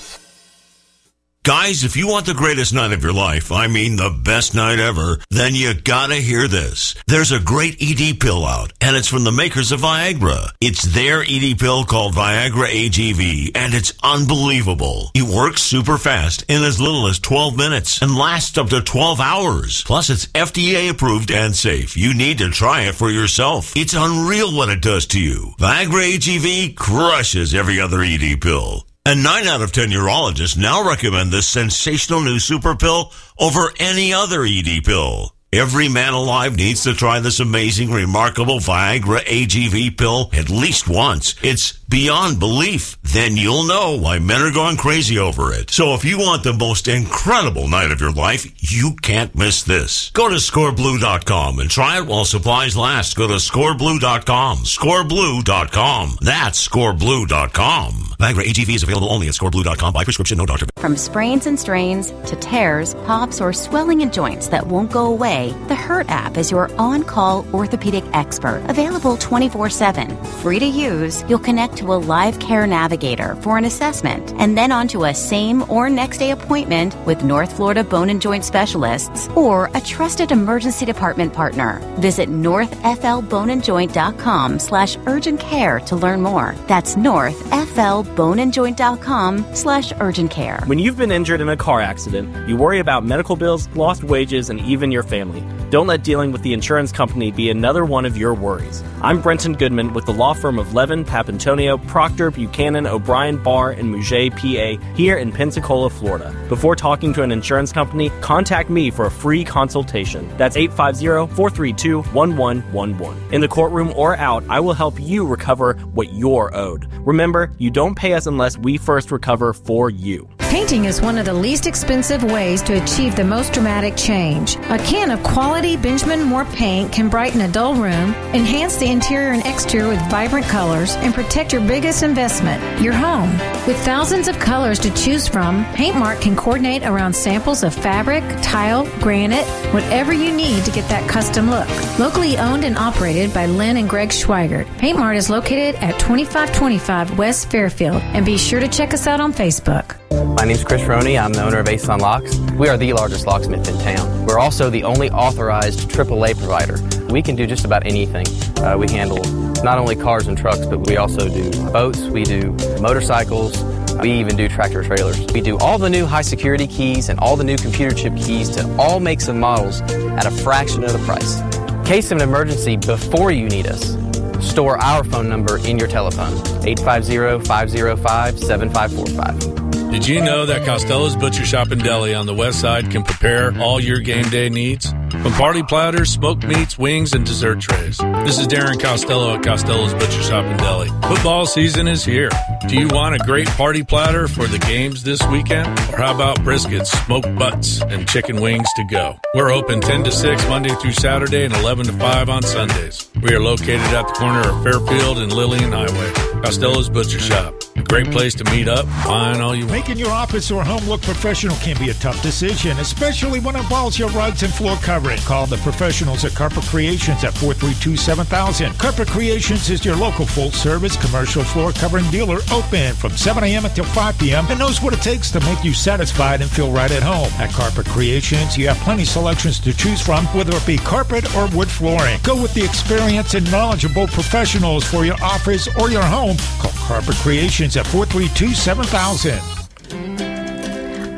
Guys, if you want the greatest night of your life, I mean the best night ever, then you gotta hear this. There's a great E D pill out, and it's from the makers of Viagra. It's their E D pill called Viagra A G V, and it's unbelievable. It works super fast in as little as twelve minutes and lasts up to twelve hours. Plus, it's F D A approved and safe. You need to try it for yourself. It's unreal what it does to you. Viagra A G V crushes every other E D pill. And nine out of ten urologists now recommend this sensational new super pill over any other E D pill. Every man alive needs to try this amazing, remarkable Viagra A G V pill at least once. It's beyond belief. Then you'll know why men are going crazy over it. So if you want the most incredible night of your life, you can't miss this. Go to score blue dot com and try it while supplies last. Go to score blue dot com. score blue dot com. That's score blue dot com. Viagra A G V is available only at score blue dot com by prescription, no doctor. From sprains and strains to tears, pops, or swelling in joints that won't go away, the Hurt app is your on-call orthopedic expert. Available twenty-four seven. Free to use, you'll connect to a live care navigator for an assessment and then onto a same or next day appointment with North Florida Bone and Joint Specialists or a trusted emergency department partner. Visit north f l bone and joint dot com slash urgent care to learn more. That's north f l bone and joint dot com slash urgent care. When you've been injured in a car accident, you worry about medical bills, lost wages, and even your family. Don't let dealing with the insurance company be another one of your worries. I'm Brenton Goodman with the law firm of Levin, Papantonio, Proctor, Buchanan, O'Brien, Barr, and Mouget, P A, here in Pensacola, Florida. Before talking to an insurance company, contact me for a free consultation. That's eight five zero, four three two, one one one one. In the courtroom or out, I will help you recover what you're owed. Remember, you don't pay us unless we first recover for you. Painting is one of the least expensive ways to achieve the most dramatic change. A can of quality Benjamin Moore paint can brighten a dull room, enhance the interior and exterior with vibrant colors, and protect your biggest investment, your home. With thousands of colors to choose from, Paintmark can coordinate around samples of fabric, tile, granite, whatever you need to get that custom look. Locally owned and operated by Lynn and Greg Schweigert, Paintmark is located at twenty-five twenty-five West Fairfield, and be sure to check us out on Facebook. My name's Chris Roney. I'm the owner of Ace-On Locks. We are the largest locksmith in town. We're also the only authorized triple A provider. We can do just about anything. Uh, we handle not only cars and trucks, but we also do boats, we do motorcycles, we even do tractor trailers. We do all the new high security keys and all the new computer chip keys to all makes and models at a fraction of the price. In case of an emergency before you need us, store our phone number in your telephone, eight five zero, five zero five, seven five four five. Did you know that Costello's Butcher Shop and Deli on the west side can prepare all your game day needs? From party platters, smoked meats, wings, and dessert trays. This is Darren Costello at Costello's Butcher Shop and Deli. Football season is here. Do you want a great party platter for the games this weekend? Or how about briskets, smoked butts, and chicken wings to go? We're open ten to six Monday through Saturday and eleven to five on Sundays. We are located at the corner of Fairfield and Lillian Highway. Costello's Butcher Shop. A great place to meet up, find all you want. Making your office or home look professional can be a tough decision, especially when it involves your rugs and floor covering. Call the professionals at Carpet Creations at four three two, seven thousand. Carpet Creations is your local full-service commercial floor covering dealer, open from seven a.m. until five p.m. and knows what it takes to make you satisfied and feel right at home. At Carpet Creations, you have plenty of selections to choose from, whether it be carpet or wood flooring. Go with the experienced and knowledgeable professionals for your office or your home. Call Carpet Creations at four three two, seven thousand.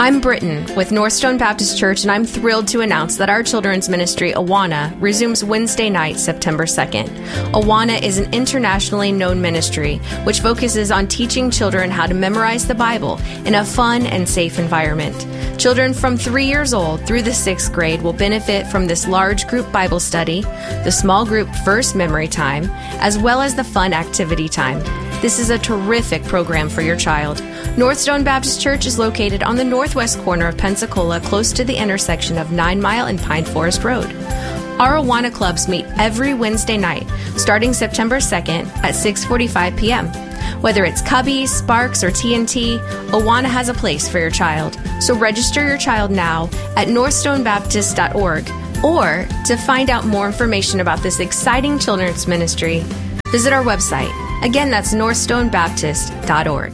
I'm Britton with Northstone Baptist Church, and I'm thrilled to announce that our children's ministry, Awana, resumes Wednesday night, September second. Awana is an internationally known ministry which focuses on teaching children how to memorize the Bible in a fun and safe environment. Children from three years old through the sixth grade will benefit from this large group Bible study, the small group verse memory time, as well as the fun activity time. This is a terrific program for your child. Northstone Baptist Church is located on the northwest corner of Pensacola, close to the intersection of Nine Mile and Pine Forest Road. Our Awana clubs meet every Wednesday night, starting September second at six forty-five p.m. Whether it's Cubby, Sparks, or T N T, Awana has a place for your child. So register your child now at northstone baptist dot org, or to find out more information about this exciting children's ministry, visit our website. Again, that's northstone baptist dot org.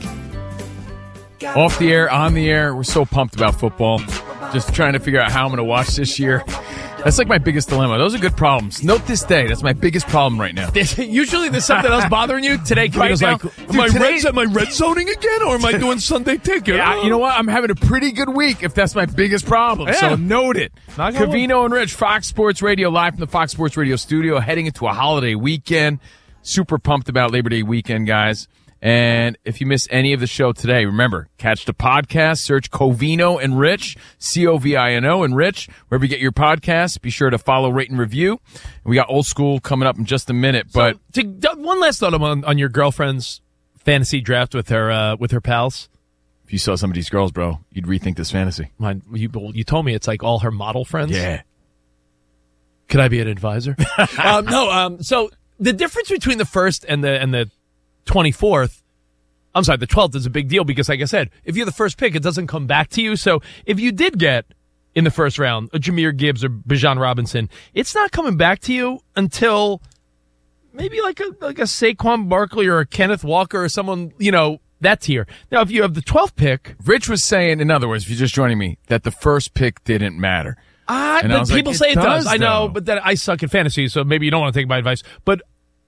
Off the air, on the air, we're so pumped about football. Just trying to figure out how I'm going to watch this year. That's like my biggest dilemma. Those are good problems. Note this day, that's my biggest problem right now. Usually there's something else bothering you. Today, Kavito's Right like, now, am, I dude, red, today- am I red zoning again, or am I doing Sunday ticket? Yeah, you know what? I'm having a pretty good week if that's my biggest problem. Yeah. So note it. Knock on wood. Cavino and Rich, Fox Sports Radio, live from the Fox Sports Radio studio, heading into a holiday weekend. Super pumped about Labor Day weekend, guys. And if you missed any of the show today, remember, catch the podcast, search Covino and Rich, C O V I N O and Rich, wherever you get your podcasts. Be sure to follow, rate, and review. We got Old School coming up in just a minute. But So, to, one last thought on, on your girlfriend's fantasy draft with her uh, with her pals. If you saw some of these girls, bro, you'd rethink this fantasy. Mine, you, you told me it's like all her model friends. Yeah. Could I be an advisor? um, no. Um, so the difference between the first and the and the twenty-fourth, I'm sorry, the twelfth is a big deal because, like I said, if you're the first pick, it doesn't come back to you. So if you did get in the first round a Jahmyr Gibbs or Bijan Robinson, it's not coming back to you until maybe like a like a Saquon Barkley or a Kenneth Walker or someone, you know, that tier. Now, if you have the twelfth pick, Rich was saying, in other words, if you're just joining me, that the first pick didn't matter. Ah, And I but was like, people it say it does. does, I know, though. but then I suck at fantasy, so maybe you don't want to take my advice. But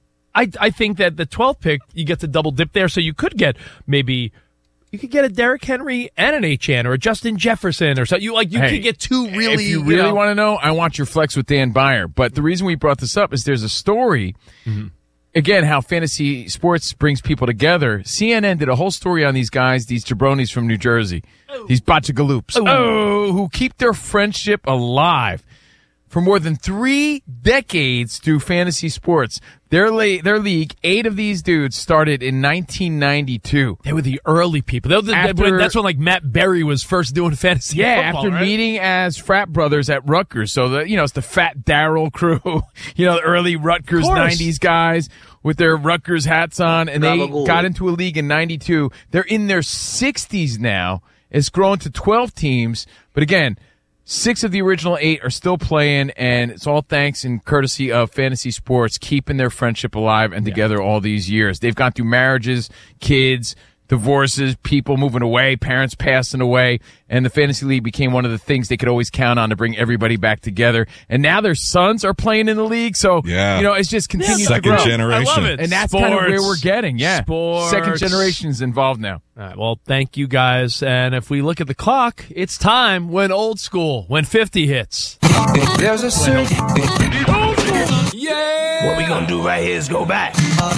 I I think that the twelfth pick, you get to double dip there, so you could get maybe you could get a Derrick Henry and an H N or a Justin Jefferson or so. You like you Hey, could get two really. If you really know, want to know, I want your flex with Dan Byer. But the reason we brought this up is there's a story. Mm-hmm. Again, how fantasy sports brings people together. C N N did a whole story on these guys, these jabronis from New Jersey, these Bachagaloops, oh, who keep their friendship alive for more than three decades through fantasy sports. Their la- their league, eight of these dudes started in nineteen ninety-two. They were the early people. They were the, After- that's when like Matt Berry was first doing fantasy. Yeah, football, after right? meeting as frat brothers at Rutgers. So, the you know, it's the Fat Darrell crew, you know, the early Rutgers Of course. nineties guys with their Rutgers hats on, and they Gabagool. got into a league in ninety-two. They're in their sixties now. It's grown to twelve teams. But again, six of the original eight are still playing, and it's all thanks and courtesy of fantasy sports keeping their friendship alive and together all these years. They've gone through marriages, kids, divorces, people moving away, parents passing away, and the fantasy league became one of the things they could always count on to bring everybody back together. And now their sons are playing in the league, so Yeah. you know it's just continues Second to grow. generation. I love it. And that's Sports. kind of where we're getting. Yeah, Sports. second generation's involved now. All right, well, thank you guys. And if we look at the clock, it's time when old school, when fifty hits. There's a certain Yeah. What we gonna do right here is go back.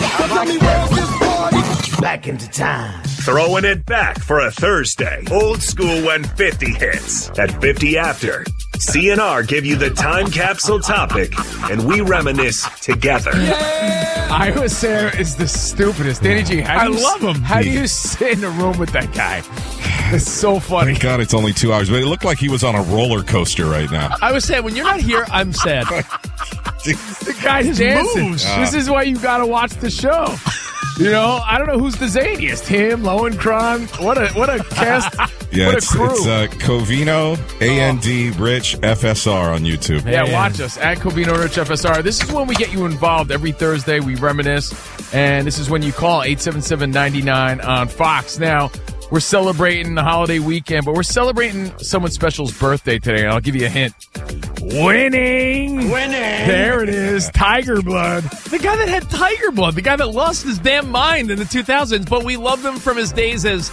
Back into time. Throwing it back for a Thursday. Old school when fifty hits. At fifty after, C and R give you the time capsule topic, and we reminisce together. Iowa Sarah is the stupidest. Danny G, how do I you, love him. How do you sit in a room with that guy? It's so funny. Thank God it's only two hours, but it looked like he was on a roller coaster right now. I was saying, when you're not here, I'm sad. The guy's His dancing. moves. This is why you got to watch the show. You know, I don't know who's the zaniest. Him, Lowenkron. What a what a cast. Yeah, what a it's, crew. it's uh, Covino, A N D, Rich, F S R on YouTube. Yeah, watch us at Covino Rich F S R. This is when we get you involved every Thursday. We reminisce, and this is when you call eight seven seven, nine nine on Fox. Now, we're celebrating the holiday weekend, but we're celebrating someone special's birthday today, and I'll give you a hint. Winning! Winning! There it is, Tiger Blood. The guy that had Tiger Blood, the guy that lost his damn mind in the two thousands, but we loved him from his days as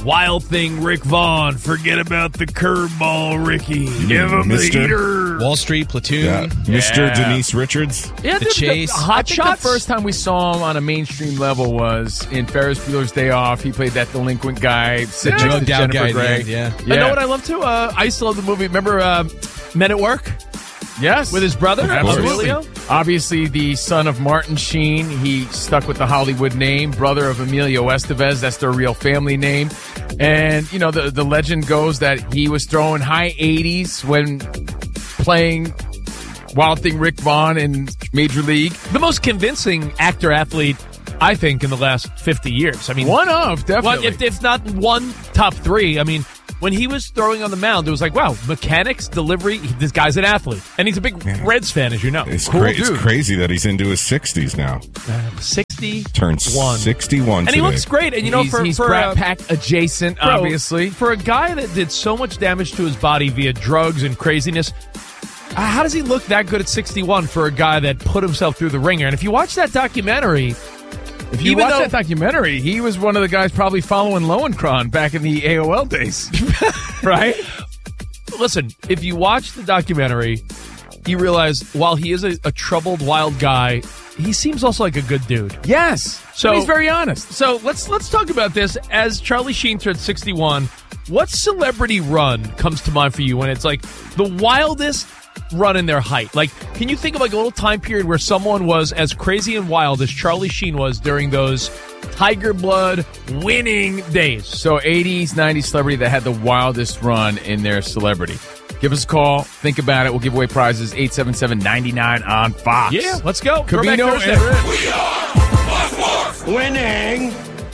Wild Thing Rick Vaughn. Forget about the curveball, Ricky. Give him the Mister heater. Wall Street, Platoon. Yeah. Mister Yeah. Denise Richards. Yeah, The Chase. I Hot think Shots. the first time we saw him on a mainstream level was in Ferris Bueller's Day Off. He played that delinquent guy, The next to drugged out Jennifer guy. at the Grey. end, Yeah. Yeah. I know what I love too. Uh, I used to love the movie. Remember uh, Men at Work Yes. with his brother Absolutely. Emilio? Obviously, the son of Martin Sheen. He stuck with the Hollywood name, brother of Emilio Estevez. That's their real family name. And, you know, the, the legend goes that he was throwing high eighties when playing Wild Thing Rick Vaughn in Major League. The most convincing actor athlete, I think, in the last fifty years. I mean, One of, well, definitely. if, if not one, top three. I mean, when he was throwing on the mound, it was like, wow, mechanics, delivery. He, this guy's an athlete, and he's a big Reds fan, as you know. It's, Cool cra- dude. it's crazy that he's into his sixties now. Uh, Sixty Turns one, sixty-one and today. he looks great. And you know, he's, for he's for Brat uh, Pack adjacent, bro, obviously. for a guy that did so much damage to his body via drugs and craziness. Uh, how does he look that good at sixty-one for a guy that put himself through the ringer? And if you watch that documentary, If you even watch though- that documentary, he was one of the guys probably following Lowenkron back in the A O L days. Right? listen, if you watch the documentary, you realize while he is a, a troubled, wild guy, he seems also like a good dude. Yes. So he's very honest. So let's let's talk about this. As Charlie Sheen turned sixty-one, what celebrity run comes to mind for you when it's like the wildest run in their height? Like, can you think of like a little time period where someone was as crazy and wild as Charlie Sheen was during those Tiger Blood winning days? So eighties, nineties celebrity that had the wildest run in their celebrity. Give us a call. Think about it. We'll give away prizes. eight seven seven, nine nine on Fox. Yeah, let's go. Covino Thursday. and We are Fox winning.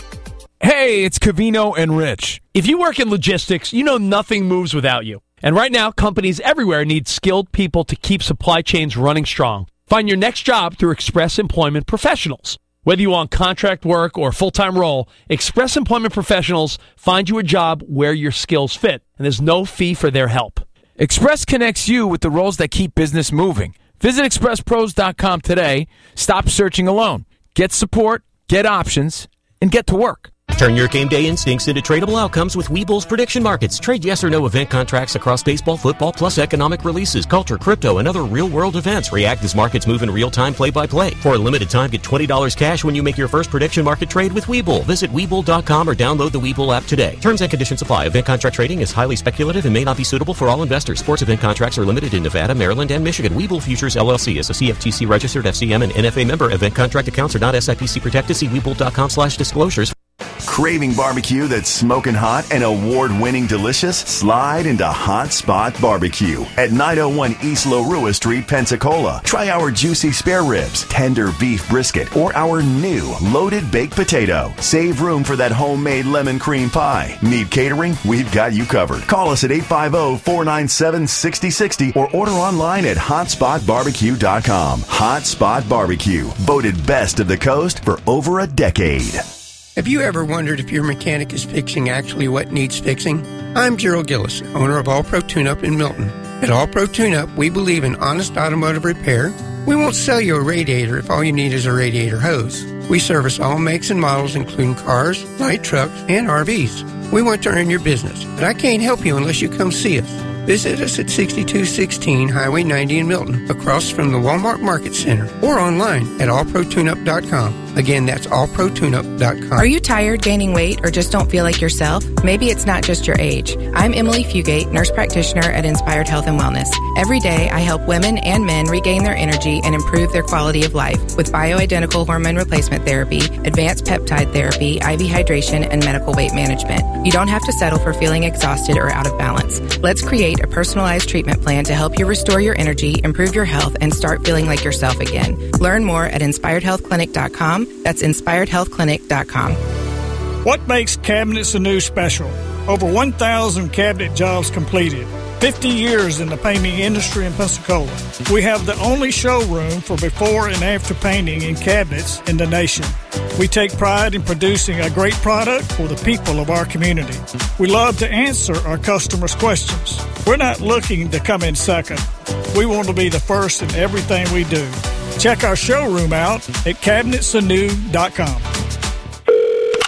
Hey, it's Covino and Rich. If you work in logistics, you know nothing moves without you. And right now, companies everywhere need skilled people to keep supply chains running strong. Find your next job through Express Employment Professionals. Whether you want contract work or a full-time role, Express Employment Professionals find you a job where your skills fit, and there's no fee for their help. Express connects you with the roles that keep business moving. Visit express pros dot com today. Stop searching alone. Get support, get options, and get to work. Turn your game day instincts into tradable outcomes with Webull's prediction markets. Trade yes or no event contracts across baseball, football, plus economic releases, culture, crypto, and other real-world events. React as markets move in real time, play-by-play. For a limited time, get twenty dollars cash when you make your first prediction market trade with Webull. Visit Webull dot com or download the Webull app today. Terms and conditions apply. Event contract trading is highly speculative and may not be suitable for all investors. Sports event contracts are limited in Nevada, Maryland, and Michigan. Webull Futures, L L C is a C F T C-registered F C M and N F A member. Event contract accounts are not S I P C protected. See Webull dot com slash disclosures. Craving barbecue that's smoking hot and award-winning delicious? Slide into Hot Spot Barbecue at nine oh one East Larua Street, Pensacola. Try our juicy spare ribs, tender beef brisket, or our new loaded baked potato. Save room for that homemade lemon cream pie. Need catering? We've got you covered. Call us at eight five zero, four nine seven, six zero six zero or order online at hot spot barbecue dot com. Hot Spot Barbecue, voted best of the coast for over a decade. Have you ever wondered if your mechanic is fixing actually what needs fixing? I'm Gerald Gillis, owner of All Pro Tune-Up in Milton. At All Pro Tune-Up, we believe in honest automotive repair. We won't sell you a radiator if all you need is a radiator hose. We service all makes and models, including cars, light trucks, and R Vs. We want to earn your business, but I can't help you unless you come see us. Visit us at sixty-two sixteen Highway ninety in Milton, across from the Walmart Market Center, or online at all pro tune up dot com. Again, that's all pro tune up dot com. Are you tired, gaining weight, or just don't feel like yourself? Maybe it's not just your age. I'm Emily Fugate, nurse practitioner at Inspired Health and Wellness. Every day, I help women and men regain their energy and improve their quality of life with bioidentical hormone replacement therapy, advanced peptide therapy, I V hydration, and medical weight management. You don't have to settle for feeling exhausted or out of balance. Let's create a personalized treatment plan to help you restore your energy, improve your health, and start feeling like yourself again. Learn more at inspired health clinic dot com. That's inspired health clinic dot com. What makes Cabinets Anew special? Over one thousand cabinet jobs completed. fifty years in the painting industry in Pensacola. We have the only showroom for before and after painting in cabinets in the nation. We take pride in producing a great product for the people of our community. We love to answer our customers' questions. We're not looking to come in second. We want to be the first in everything we do. Check our showroom out at cabinets anew dot com.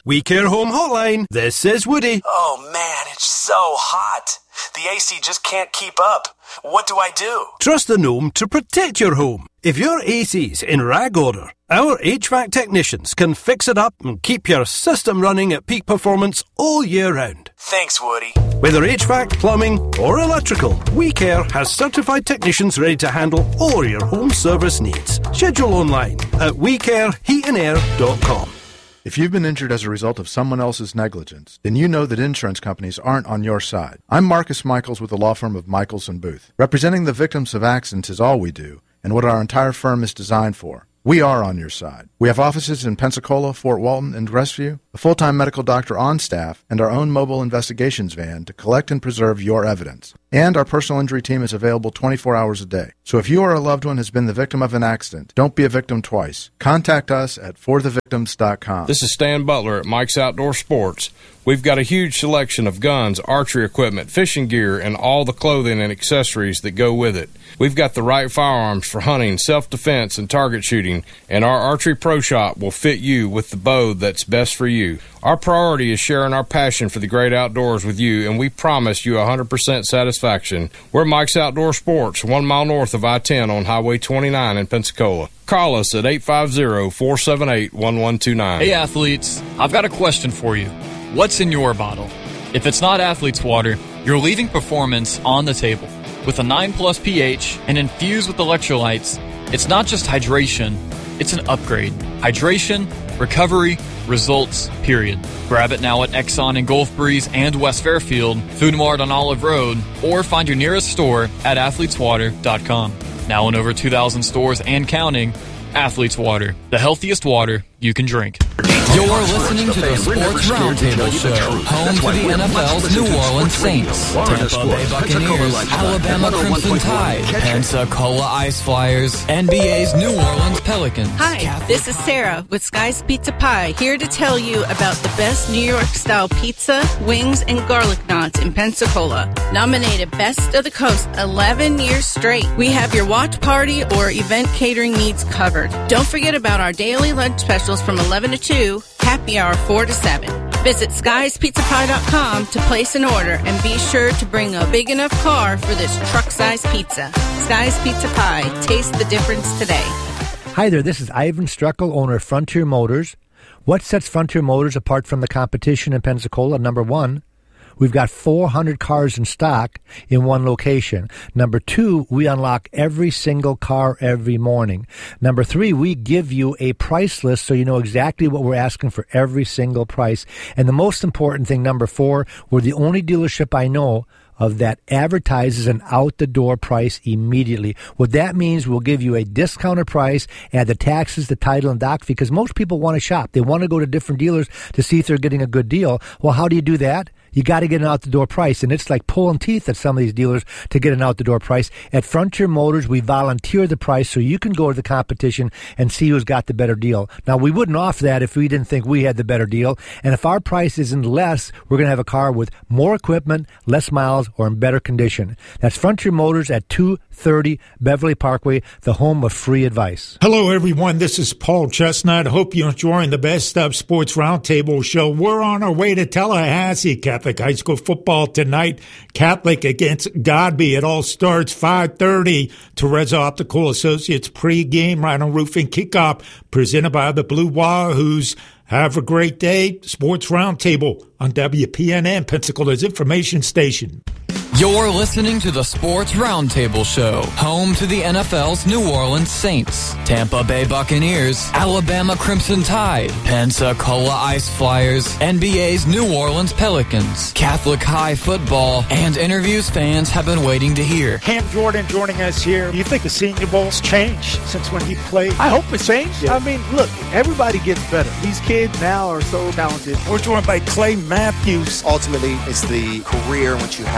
We Care Home Hotline. This is Woody. Oh man, it's so hot. The A C just can't keep up. What do I do? Trust the Gnome to protect your home. If your A C's in rag order, our H V A C technicians can fix it up and keep your system running at peak performance all year round. Thanks, Woody. Whether H V A C, plumbing, or electrical, We Care has certified technicians ready to handle all your home service needs. Schedule online at we care heat and air dot com. If you've been injured as a result of someone else's negligence, then you know that insurance companies aren't on your side. I'm Marcus Michaels with the law firm of Michaels and Booth. Representing the victims of accidents is all we do, and what our entire firm is designed for. We are on your side. We have offices in Pensacola, Fort Walton, and Crestview, a full-time medical doctor on staff, and our own mobile investigations van to collect and preserve your evidence. And our personal injury team is available twenty-four hours a day. So if you or a loved one has been the victim of an accident, don't be a victim twice. Contact us at for the victims dot com. This is Stan Butler at Mike's Outdoor Sports. We've got a huge selection of guns, archery equipment, fishing gear, and all the clothing and accessories that go with it. We've got the right firearms for hunting, self-defense, and target shooting, and our Archery Pro Shop will fit you with the bow that's best for you. Our priority is sharing our passion for the great outdoors with you, and we promise you one hundred percent satisfaction. We're Mike's Outdoor Sports, one mile north of I ten on Highway twenty-nine in Pensacola. Call us at eight five zero, four seven eight, one one two nine. Hey, athletes, I've got a question for you. What's in your bottle? If it's not Athlete's Water, you're leaving performance on the table. With a nine plus pH and infused with electrolytes, it's not just hydration, it's an upgrade. Hydration, recovery, results, period. Grab it now at Exxon in Gulf Breeze and West Fairfield, Food Mart on Olive Road, or find your nearest store at athletes water dot com. Now in over two thousand stores and counting, Athletes Water, the healthiest water you can drink. You're listening to the Sports Roundtable Show, home to the N F L's New Orleans Saints, Tampa Bay Buccaneers, Alabama Crimson Tide, Pensacola Ice Flyers, N B A's New Orleans Pelicans. Hi, this is Sarah with Sky's Pizza Pie, here to tell you about the best New York-style pizza, wings, and garlic knots in Pensacola. Nominated Best of the Coast eleven years straight. We have your watch party or event catering needs covered. Don't forget about our daily lunch specials from eleven to two, happy hour four to seven. Visit skies pizza pie dot com to place an order and be sure to bring a big enough car for this truck-sized pizza. Sky's Pizza Pie. Taste the difference today. Hi there, this is Ivan Struckel, owner of Frontier Motors. What sets Frontier Motors apart from the competition in Pensacola? Number one, we've got four hundred cars in stock in one location. Number two, we unlock every single car every morning. Number three, we give you a price list so you know exactly what we're asking for every single price. And the most important thing, number four, we're the only dealership I know of that advertises an out-the-door price immediately. What that means, we'll give you a discounted price, add the taxes, the title, and doc fee, because most people want to shop. They want to go to different dealers to see if they're getting a good deal. Well, how do you do that? You got to get an out-the-door price, and it's like pulling teeth at some of these dealers to get an out-the-door price. At Frontier Motors, we volunteer the price so you can go to the competition and see who's got the better deal. Now, we wouldn't offer that if we didn't think we had the better deal, and if our price isn't less, we're going to have a car with more equipment, less miles, or in better condition. That's Frontier Motors at two thirty Beverly Parkway, the home of free advice. Hello, everyone. This is Paul Chestnut. Hope you're enjoying the Best of Sports Roundtable show. We're on our way to Tallahassee. Catholic High School football tonight. Catholic against Godby. It all starts five thirty. Teresa Optical Associates pregame Rhino Roofing kickoff presented by the Blue Wahoos. Have a great day. Sports Roundtable on W P N N, Pensacola's information station. You're listening to the Sports Roundtable Show, home to the N F L's New Orleans Saints, Tampa Bay Buccaneers, Alabama Crimson Tide, Pensacola Ice Flyers, N B A's New Orleans Pelicans, Catholic High football, and interviews fans have been waiting to hear. Cam Jordan joining us here. Do you think the Senior Bowl's changed since when he played? I hope it's changed. Yeah. I mean, look, everybody gets better. These kids now are so talented. We're joined by Clay Matthews. Ultimately, it's the career in which you had in that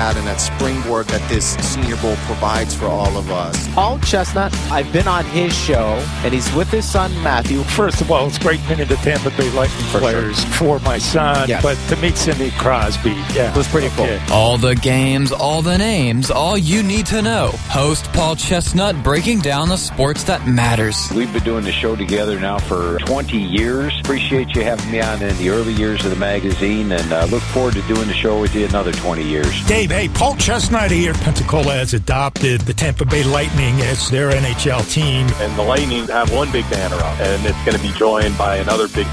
springboard that this Senior Bowl provides for all of us. Paul Chestnut, I've been on his show, and he's with his son, Matthew. First of all, it's great meeting the Tampa Bay Lightning For players sure. for my son, Yes. but to meet Cindy Crosby, yeah. It was pretty cool. Yeah. All the games, all the names, all you need to know. Host Paul Chestnut breaking down the sports that matters. We've been doing the show together now for twenty years. Appreciate you having me on in the early years of the magazine, and uh, look forward to doing the show with you another twenty years. Dave, hey, Paul Chestnut here. Pensacola has adopted the Tampa Bay Lightning as their N H L team. And the Lightning have one big banner up, and it's going to be joined by another big